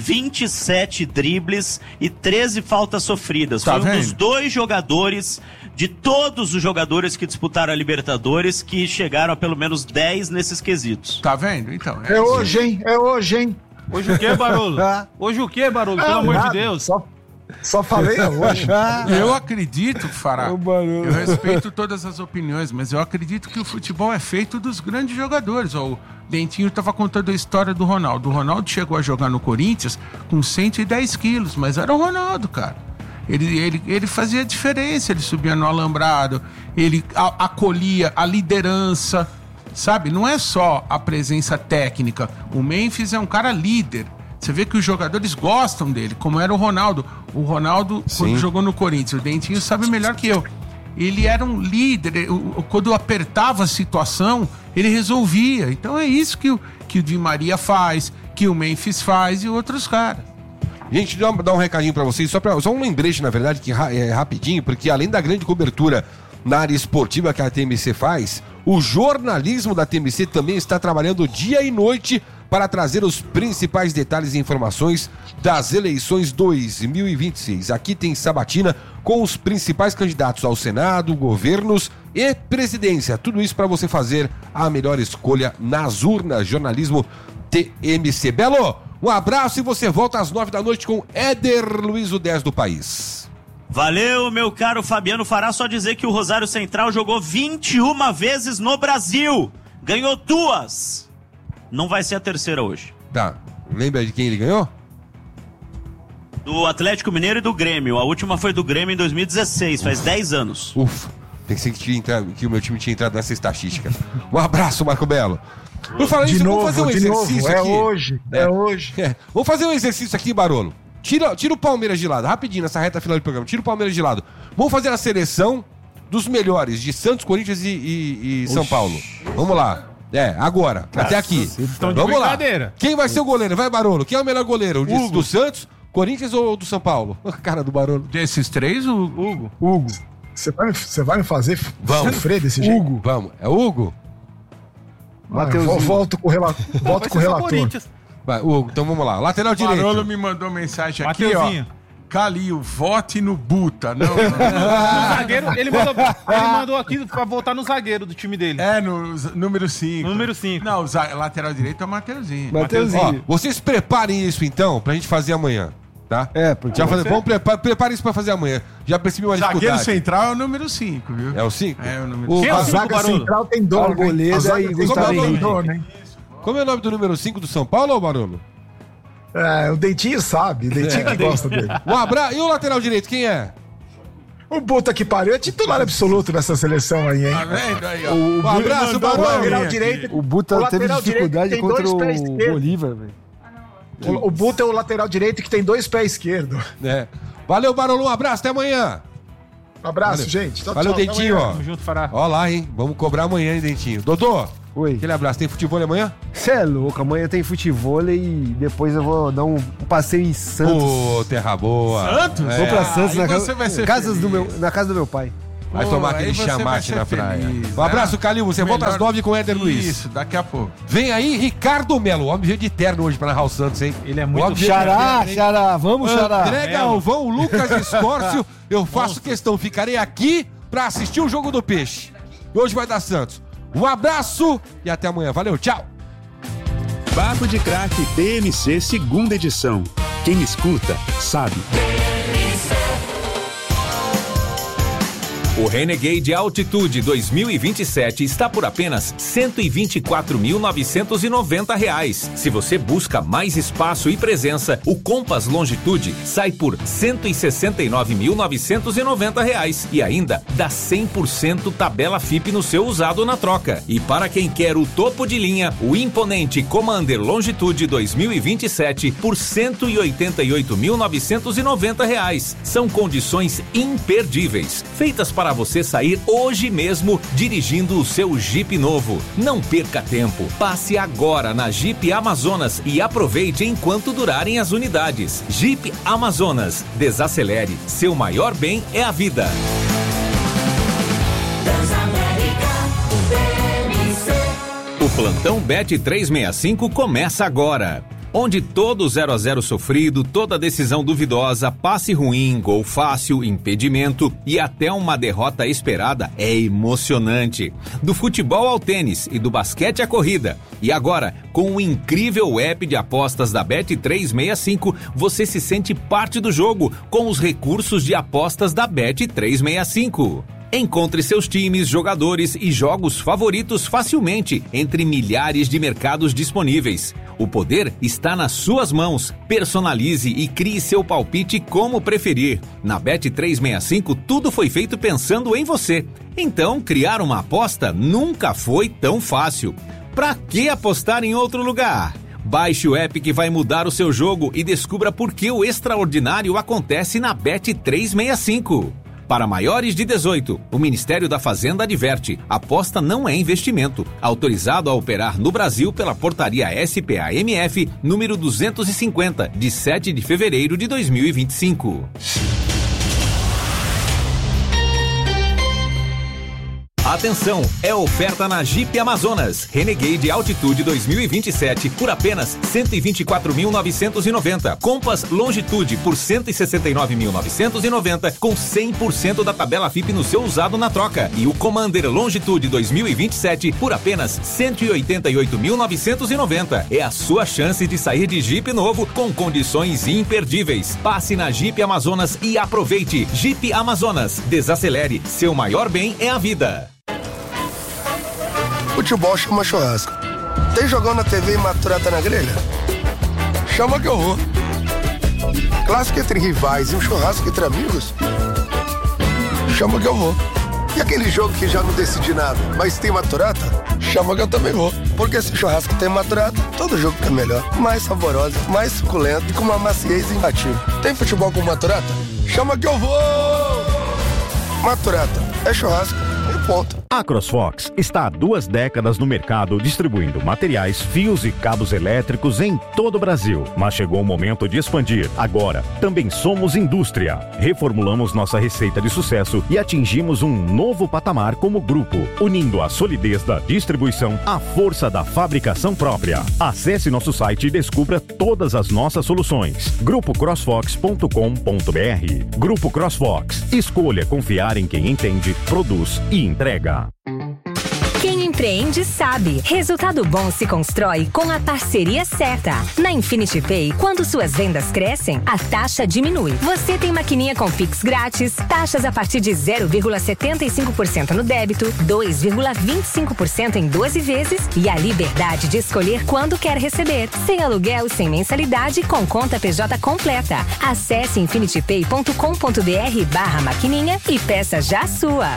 27 dribles e 13 faltas sofridas. Foi um dos 2 jogadores, de todos os jogadores que disputaram a Libertadores, que chegaram a pelo menos 10 nesses quesitos. Tá vendo? Então. É hoje, hein? É hoje, hein? Hoje o quê, Barolo? Hoje o quê, Barolo? Pelo amor de Deus. Só falei hoje. Eu acredito, Fará, eu respeito todas as opiniões, mas eu acredito que o futebol é feito dos grandes jogadores. O Dentinho estava contando a história do Ronaldo. O Ronaldo chegou a jogar no Corinthians com 110 quilos, mas era o Ronaldo, cara. Ele fazia diferença, ele subia no alambrado, ele acolhia a liderança, sabe? Não é só a presença técnica. O Memphis é um cara líder. Você vê que os jogadores gostam dele, como era o Ronaldo. O Ronaldo, quando jogou no Corinthians, o Dentinho sabe melhor que eu. Ele era um líder, quando apertava a situação, ele resolvia. Então é isso que o Di Maria faz, que o Memphis faz e outros caras. Gente, dá um recadinho pra vocês, só um lembrete, na verdade, que é rapidinho, porque além da grande cobertura na área esportiva que a TMC faz, o jornalismo da TMC também está trabalhando dia e noite para trazer os principais detalhes e informações das eleições 2026. Aqui tem sabatina com os principais candidatos ao Senado, governos e presidência. Tudo isso para você fazer a melhor escolha nas urnas. Jornalismo TMC. Belo, um abraço e você volta às 9 da noite com Éder Luiz, o 10 do país. Valeu, meu caro Fabiano Fará. Só dizer que o Rosário Central jogou 21 vezes no Brasil. Ganhou 2. Não vai ser a terceira hoje. Tá. Lembra de quem ele ganhou? Do Atlético Mineiro e do Grêmio. A última foi do Grêmio em 2016, faz 10 anos. Ufa. Pensei que o meu time tinha entrado nessa estatística. Um abraço, Marco Belo. Por falar nisso, vamos fazer um exercício aqui. É hoje. Vamos fazer um exercício aqui, Barolo. Tira o Palmeiras de lado, rapidinho, nessa reta final do programa. Tira o Palmeiras de lado. Vamos fazer a seleção dos melhores de Santos, Corinthians e São Paulo. Vamos lá. Agora, até aqui. Vamos lá. Quem vai ser o goleiro? Vai, Barolo. Quem é o melhor goleiro? O do Santos, Corinthians ou do São Paulo? Cara do Barolo. Desses 3, o Hugo. Você vai me fazer sofrer desse jeito? Hugo. Vamos. É o Hugo? Volto com o relator. Vai, Hugo, então vamos lá. Lateral direito. O Barolo me mandou mensagem aqui, ó. Calil, vote no Buta. Não. O zagueiro, ele mandou aqui pra votar no zagueiro do time dele. No número 5. Número 5. Não, o lateral direito é o Mateuzinho. Ó, vocês preparem isso então pra gente fazer amanhã, tá? Porque vamos preparem isso pra fazer amanhã. Já percebi uma dificuldade. Zagueiro central é o número 5, viu? É o 5? É o número 5. A zaga central tem dono. Arboleda e Gustavo tem dono, hein? Como é o nome do número 5 do São Paulo, ô Barolo? O Dentinho sabe, o Dentinho que gosta dele. Um abraço. E o lateral direito, quem é? O puta que pariu é titular absoluto nessa seleção aí, hein? Tá vendo aí, ó? Um abraço, O lateral direito. O Buta teve dificuldade tem contra dois o pés esquerdos. Bolívar, velho. O Buta é o lateral direito que tem 2 pés esquerdos. Valeu, Barolo. Um abraço. Até amanhã. Um abraço, gente. Valeu, Dentinho, ó. Tamo junto, Fará. Ó lá, hein? Vamos cobrar amanhã, hein, Dentinho. Dodô. Oi. Aquele abraço. Tem futebol amanhã? Você é louco, amanhã tem futebol e depois eu vou dar um passeio em Santos. Ô, terra boa. Santos? Vou pra Santos aí você vai ser na casa do meu pai. Vai tomar aquele aí você vai chamate ser na praia. feliz, Um abraço, Calil. Você volta às 9 com o Éder Luiz. Isso, daqui a pouco. Vem aí, Ricardo Melo. O homem veio de terno hoje pra narrar o Santos, hein? Ele é O muito homem veio de terno, hein? Xará, vamos, Xará. André Galvão, Lucas Escórcio. Eu faço questão, ficarei aqui pra assistir o jogo do Peixe. Hoje vai dar Santos. Um abraço e até amanhã. Valeu, tchau. Papo de Craque TMC, segunda edição. Quem escuta, sabe. O Renegade Altitude 2027 está por apenas R$ 124.990. Se você busca mais espaço e presença, o Compass Longitude sai por R$ 169.990 e ainda dá 100% tabela FIP no seu usado na troca. E para quem quer o topo de linha, o imponente Commander Longitude 2027 por R$ 188.990. São condições imperdíveis, feitas para você sair hoje mesmo dirigindo o seu Jeep novo. Não perca tempo. Passe agora na Jeep Amazonas e aproveite enquanto durarem as unidades. Jeep Amazonas. Desacelere. Seu maior bem é a vida. O plantão Bet 365 começa agora. Onde todo 0 a 0 sofrido, toda decisão duvidosa, passe ruim, gol fácil, impedimento e até uma derrota esperada é emocionante. Do futebol ao tênis e do basquete à corrida. E agora, com o incrível app de apostas da Bet365, você se sente parte do jogo com os recursos de apostas da Bet365. Encontre seus times, jogadores e jogos favoritos facilmente entre milhares de mercados disponíveis. O poder está nas suas mãos. Personalize e crie seu palpite como preferir. Na Bet365, tudo foi feito pensando em você. Então, criar uma aposta nunca foi tão fácil. Pra que apostar em outro lugar? Baixe o app que vai mudar o seu jogo e descubra por que o extraordinário acontece na Bet365. Para maiores de 18, o Ministério da Fazenda adverte: aposta não é investimento. Autorizado a operar no Brasil pela portaria SPA-MF número 250, de 7 de fevereiro de 2025. Atenção, é oferta na Jeep Amazonas Renegade Altitude 2027 por apenas R$ 124.990. Compass Longitude por R$ 169.990 com 100% da tabela FIP no seu usado na troca. E o Commander Longitude 2027 por apenas R$ 188.990. É a sua chance de sair de Jeep novo com condições imperdíveis. Passe na Jeep Amazonas e aproveite. Jeep Amazonas. Desacelere. Seu maior bem é a vida. Futebol chama churrasco. Tem jogão na TV e maturata na grelha? Chama que eu vou. Clássico entre rivais e um churrasco entre amigos? Chama que eu vou. E aquele jogo que já não decidi nada, mas tem maturata? Chama que eu também vou. Porque se churrasco tem maturata, todo jogo fica melhor. Mais saborosa, mais suculento e com uma maciez imbatível. Tem futebol com maturata? Chama que eu vou! Maturata é churrasco e ponto. A CrossFox está há 2 décadas no mercado distribuindo materiais, fios e cabos elétricos em todo o Brasil. Mas chegou o momento de expandir. Agora, também somos indústria. Reformulamos nossa receita de sucesso e atingimos um novo patamar como grupo, unindo a solidez da distribuição à força da fabricação própria. Acesse nosso site e descubra todas as nossas soluções. GrupoCrossFox.com.br. Grupo CrossFox. Escolha confiar em quem entende, produz e entrega. Quem empreende sabe. Resultado bom se constrói com a parceria certa. Na Infinity Pay, quando suas vendas crescem, a taxa diminui. Você tem maquininha com Pix grátis, taxas a partir de 0,75% no débito, 2,25% em 12 vezes e a liberdade de escolher quando quer receber. Sem aluguel, sem mensalidade, com conta PJ completa. Acesse infinitypay.com.br/maquininha e peça já a sua.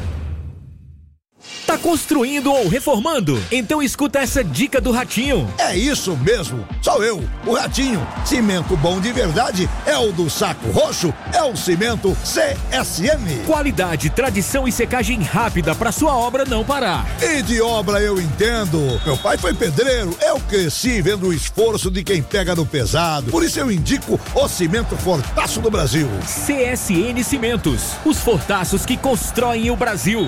Tá construindo ou reformando? Então escuta essa dica do Ratinho. É isso mesmo, sou eu, o Ratinho. Cimento bom de verdade é o do Saco Roxo, é o cimento CSN. Qualidade, tradição e secagem rápida pra sua obra não parar. E de obra eu entendo. Meu pai foi pedreiro, eu cresci vendo o esforço de quem pega no pesado. Por isso eu indico o cimento Fortaço do Brasil. CSN Cimentos, os fortaços que constroem o Brasil.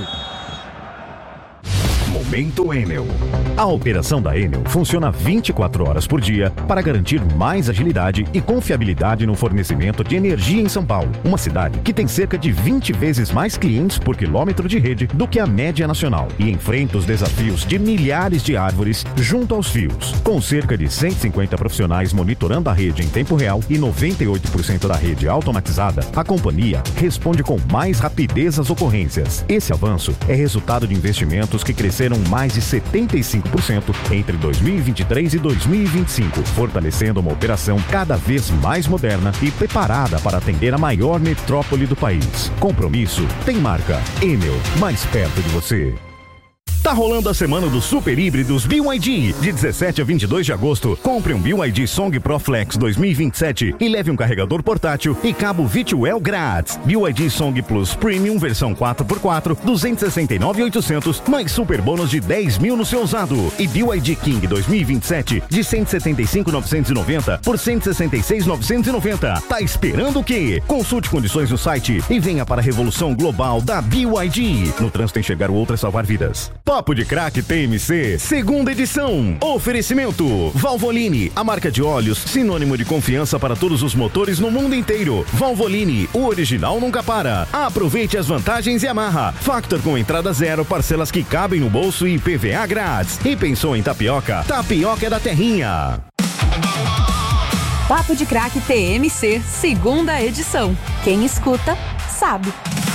Momento Enel. A operação da Enel funciona 24 horas por dia para garantir mais agilidade e confiabilidade no fornecimento de energia em São Paulo, uma cidade que tem cerca de 20 vezes mais clientes por quilômetro de rede do que a média nacional e enfrenta os desafios de milhares de árvores junto aos fios. Com cerca de 150 profissionais monitorando a rede em tempo real e 98% da rede automatizada, a companhia responde com mais rapidez às ocorrências. Esse avanço é resultado de investimentos que cresceram mais de 75% entre 2023 e 2025, fortalecendo uma operação cada vez mais moderna e preparada para atender a maior metrópole do país. Compromisso tem marca. Enel, mais perto de você. Tá rolando a semana dos super híbridos BYD. De 17 a 22 de agosto, compre um BYD Song Pro Flex 2027 e leve um carregador portátil e cabo VTuel grátis. BYD Song Plus Premium versão 4x4, 269.800, mais super bônus de 10 mil no seu usado. E BYD King 2027 de 175.990 por 166.990. Tá esperando o quê? Consulte condições no site e venha para a revolução global da BYD. No trânsito enxergar o outro é salvar vidas. Papo de Craque TMC, segunda edição. Oferecimento Valvoline, a marca de óleos sinônimo de confiança para todos os motores no mundo inteiro. Valvoline, o original nunca para. Aproveite as vantagens e amarra. Factor com entrada zero, parcelas que cabem no bolso e PVA grátis. E pensou em tapioca? Tapioca é da terrinha. Papo de Craque TMC, segunda edição. Quem escuta, sabe.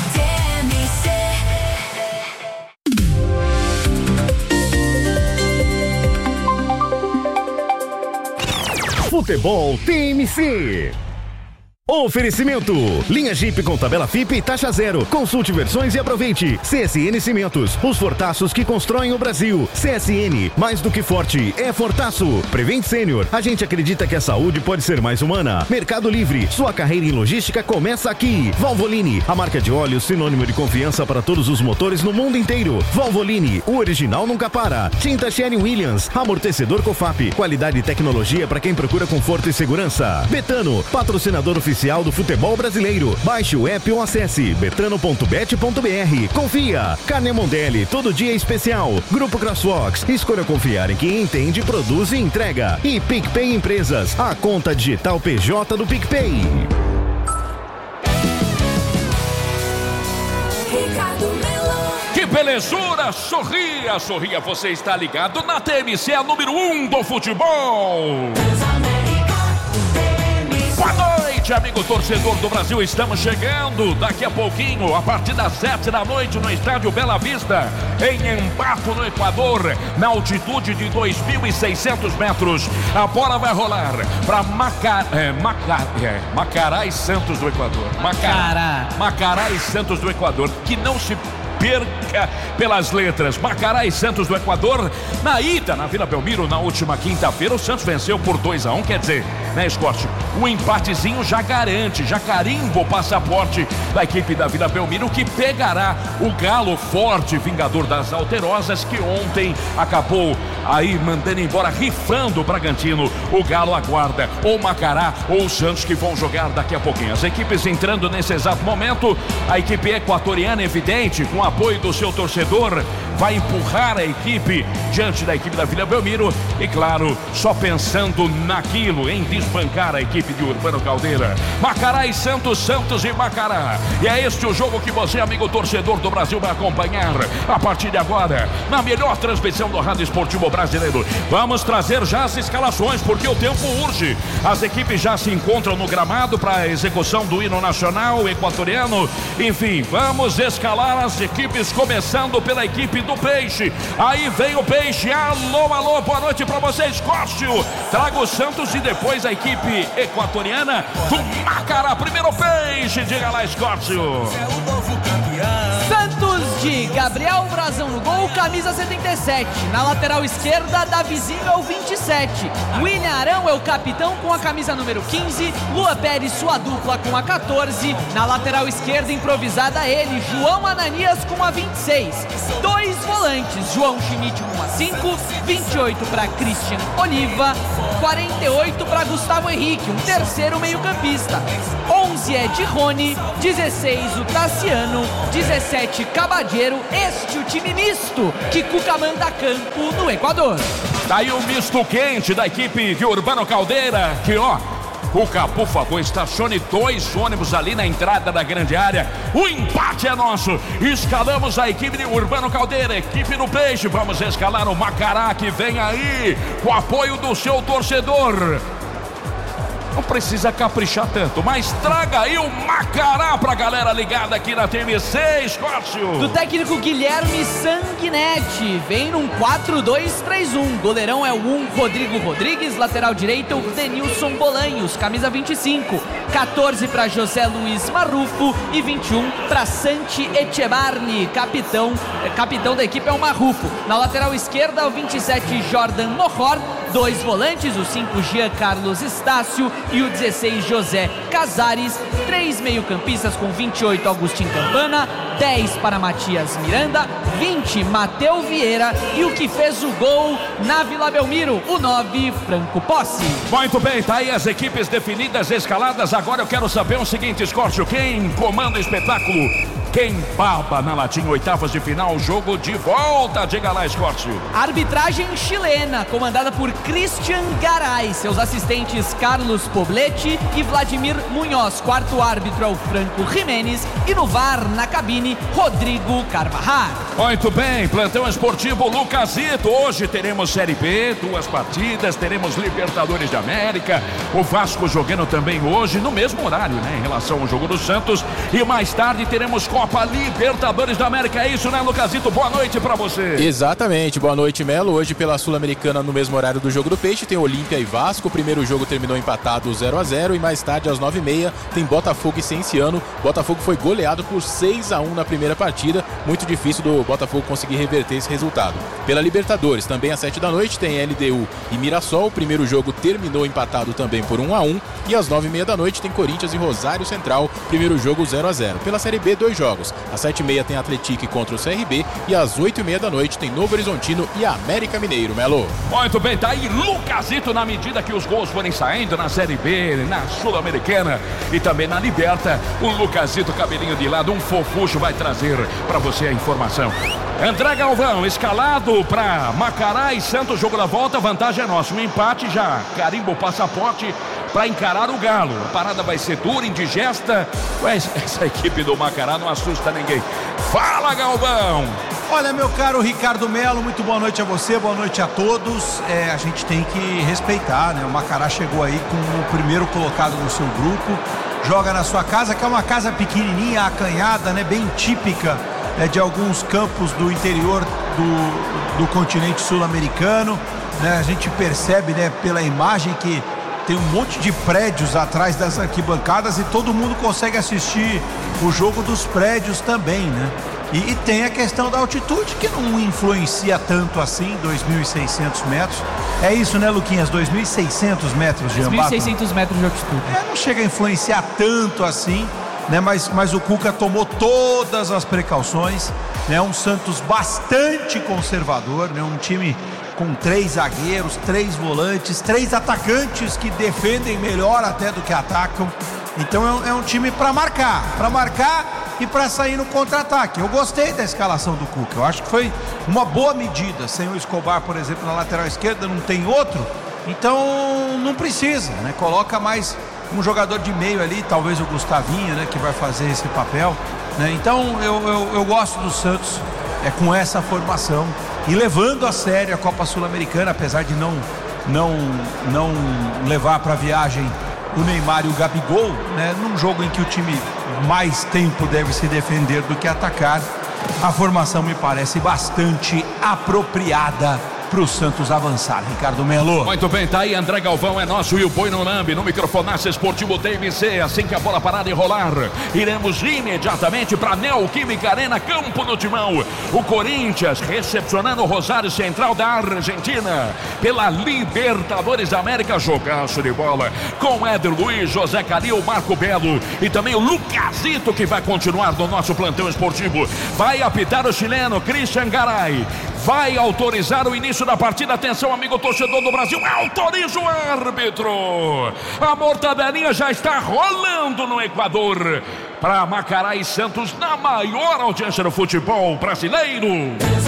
Futebol TMC. Oferecimento: linha Jeep com tabela FIP e taxa zero. Consulte versões e aproveite. CSN Cimentos, os fortaços que constroem o Brasil. CSN, mais do que forte, é fortaço. Prevent Sênior, a gente acredita que a saúde pode ser mais humana. Mercado Livre, sua carreira em logística começa aqui. Valvoline, a marca de óleo sinônimo de confiança para todos os motores no mundo inteiro. Valvoline, o original nunca para. Tinta Sherwin-Williams, amortecedor Cofap, qualidade e tecnologia para quem procura conforto e segurança. Betano, patrocinador oficial do futebol brasileiro. Baixe o app ou acesse betano.bet.br. Confia. Carne Mondelli, todo dia especial. Grupo CrossFox, escolha confiar em quem entende, produz e entrega. E PicPay Empresas, a conta digital PJ do PicPay. Que belezura! Sorria, sorria, você está ligado na TMC, a número 1 do futebol. Boa noite, amigo torcedor do Brasil, estamos chegando daqui a pouquinho, a partir das 7 da noite, no estádio Bela Vista, em Ambato, no Equador, na altitude de 2.600 metros. A bola vai rolar para Macará e Santos do Equador. Macará e Santos do Equador, que não se perca pelas letras. Macará e Santos do Equador, na ida na Vila Belmiro, na última quinta-feira, o Santos venceu por 2-1, quer dizer, né, Scott? o empatezinho já garante, já carimba o passaporte da equipe da Vila Belmiro, que pegará o Galo forte, vingador das Alterosas, que ontem acabou aí mandando embora, rifando o Bragantino. O Galo aguarda ou Macará ou o Santos, que vão jogar daqui a pouquinho. As equipes entrando nesse exato momento. A equipe equatoriana, evidente, com o apoio do seu torcedor, vai empurrar a equipe diante da equipe da Vila Belmiro e, claro, só pensando naquilo, em desbancar a equipe de Urbano Caldeira. Macará e Santos, Santos e Macará. E é este o jogo que você, amigo torcedor do Brasil, vai acompanhar a partir de agora, na melhor transmissão do Rádio Esportivo Brasileiro. Vamos trazer já as escalações, porque o tempo urge. As equipes já se encontram no gramado para a execução do hino nacional equatoriano. Enfim, vamos escalar as equipes, começando pela equipe do Peixe. Aí vem o Peixe. Alô, alô, boa noite para vocês, Córcio. Traga o Santos e depois a equipe equatoriana do Macará. Primeiro Peixe, diga lá, Córcio. Santos de Gabriel Brazão no gol, camisa 77. Na lateral esquerda, Davizinho é o 27. William Arão é o capitão com a camisa número 15. Lua Pérez, sua dupla, com a 14. Na lateral esquerda, improvisada ele, João Ananias com a 26. Dois volantes, João Schmidt com a 5. 28 para Christian Oliva. 48 para Gustavo Henrique, um terceiro meio-campista. 11 é de Rony. 16 o Tassiano. 17 Cabadeiro. Este o time misto que Cuca manda a campo no Equador. Tá aí o misto quente da equipe de Urbano Caldeira, que Cuca, por favor, estacione 2 ônibus ali na entrada da grande área. O empate é nosso. Escalamos a equipe de Urbano Caldeira, equipe do Peixe. Vamos escalar o Macará, que vem aí com o apoio do seu torcedor. Não precisa caprichar tanto, mas traga aí o Macará pra galera ligada aqui na TMC, Escócio. Do técnico Guilherme Sanguinetti, vem num 4-2-3-1. Goleirão é o 1, Rodrigo Rodrigues. Lateral direito, o Denilson Bolanhos, camisa 25. 14 para José Luiz Marrufo e 21 para Santi Echebarni, capitão da equipe é o Marrufo. Na lateral esquerda, o 27 Jordan Mohor. 2 volantes, o 5 Jean Carlos Estácio e o 16 José Casares. 3 meio-campistas com 28 Agustin Campana, 10 para Matias Miranda, 20 Mateu Vieira e o que fez o gol na Vila Belmiro, o 9 Franco Possi. Muito bem, tá aí as equipes definidas, escaladas. Agora eu quero saber o seguinte, Escórcio, quem comanda o espetáculo? Quem baba na latinha, oitavas de final, jogo de volta, diga lá, Escórcio. Arbitragem chilena, comandada por Christian Garay, seus assistentes Carlos Poblete e Vladimir Munhoz. Quarto árbitro é o Franco Jimenez e no VAR, na cabine, Rodrigo Carvajal. Muito bem, plantão esportivo Lucasito. Hoje teremos Série B, 2 partidas, teremos Libertadores de América, o Vasco jogando também hoje, no mesmo horário, né, em relação ao jogo do Santos, e mais tarde teremos Copa Libertadores da América. É isso, né, Lucasito? Boa noite pra você. Exatamente, boa noite, Melo. Hoje pela Sul-Americana, no mesmo horário do jogo do Peixe, tem Olímpia e Vasco. O primeiro jogo terminou empatado 0-0 e mais tarde, às 9h30, tem Botafogo e Cienciano. Botafogo foi goleado por 6-1 na primeira partida. Muito difícil do Botafogo conseguir reverter esse resultado. Pela Libertadores, também às 7 da noite, tem LDU e Mirassol. O primeiro jogo terminou empatado também por 1-1. E às 9h30 da noite tem Corinthians e Rosário Central. Primeiro jogo 0-0. Pela Série B, 2 jogos. Às 7h30 tem Atlético contra o CRB e às 8h30 da noite tem Novo Horizontino e América Mineiro, Melo. Muito bem, tá aí Lucasito na medida que os gols forem saindo na Série B, na Sul-Americana e também na Liberta. O Lucasito, cabelinho de lado, um fofucho, vai trazer pra você a informação. André Galvão, escalado pra Macará e Santos, jogo da volta, vantagem é nossa. Um empate já carimba o passaporte para encarar o Galo. A parada vai ser dura, indigesta. Mas essa equipe do Macará não assusta ninguém. Fala, Galvão! Olha, meu caro Ricardo Melo, muito boa noite a você, boa noite a todos. A gente tem que respeitar, né? O Macará chegou aí com o primeiro colocado no seu grupo. Joga na sua casa, que é uma casa pequenininha, acanhada, né? Bem típica de alguns campos do interior do continente sul-americano, né? A gente percebe, né, pela imagem que tem um monte de prédios atrás das arquibancadas e todo mundo consegue assistir o jogo dos prédios também, né? E tem a questão da altitude, que não influencia tanto assim, 2.600 metros. É isso, né, Luquinhas? 2.600 metros de Ambato. 2.600 metros de altitude. Não chega a influenciar tanto assim, né? Mas o Cuca tomou todas as precauções, né? Um Santos bastante conservador, né? Um time com 3 zagueiros, 3 volantes, 3 atacantes que defendem melhor até do que atacam. Então é um time para marcar e para sair no contra-ataque. Eu gostei da escalação do Cuca, eu acho que foi uma boa medida. Sem o Escobar, por exemplo, na lateral esquerda, não tem outro, então não precisa, né? Coloca mais um jogador de meio ali, talvez o Gustavinho, né, que vai fazer esse papel, né? Então eu gosto do Santos com essa formação e levando a sério a Copa Sul-Americana, apesar de não levar para a viagem o Neymar e o Gabigol, né? Num jogo em que o time mais tempo deve se defender do que atacar, a formação me parece bastante apropriada para o Santos avançar. Ricardo Melo. Muito bem, tá aí André Galvão, é nosso e o Boi no Lambe, no microfonaço esportivo TMC. Assim que a bola parar de rolar, iremos imediatamente para Neoquímica Arena, Campo do Timão. O Corinthians recepcionando o Rosário Central da Argentina pela Libertadores da América. Jogaço de bola com Éder Luiz, José Calil, Marco Belo e também o Lucasito, que vai continuar no nosso plantão esportivo. Vai apitar o chileno Christian Garay. Vai autorizar o início da partida. Atenção, amigo torcedor do Brasil. Autoriza o árbitro. A mortadelinha já está rolando no Equador para Macará e Santos, na maior audiência do futebol brasileiro.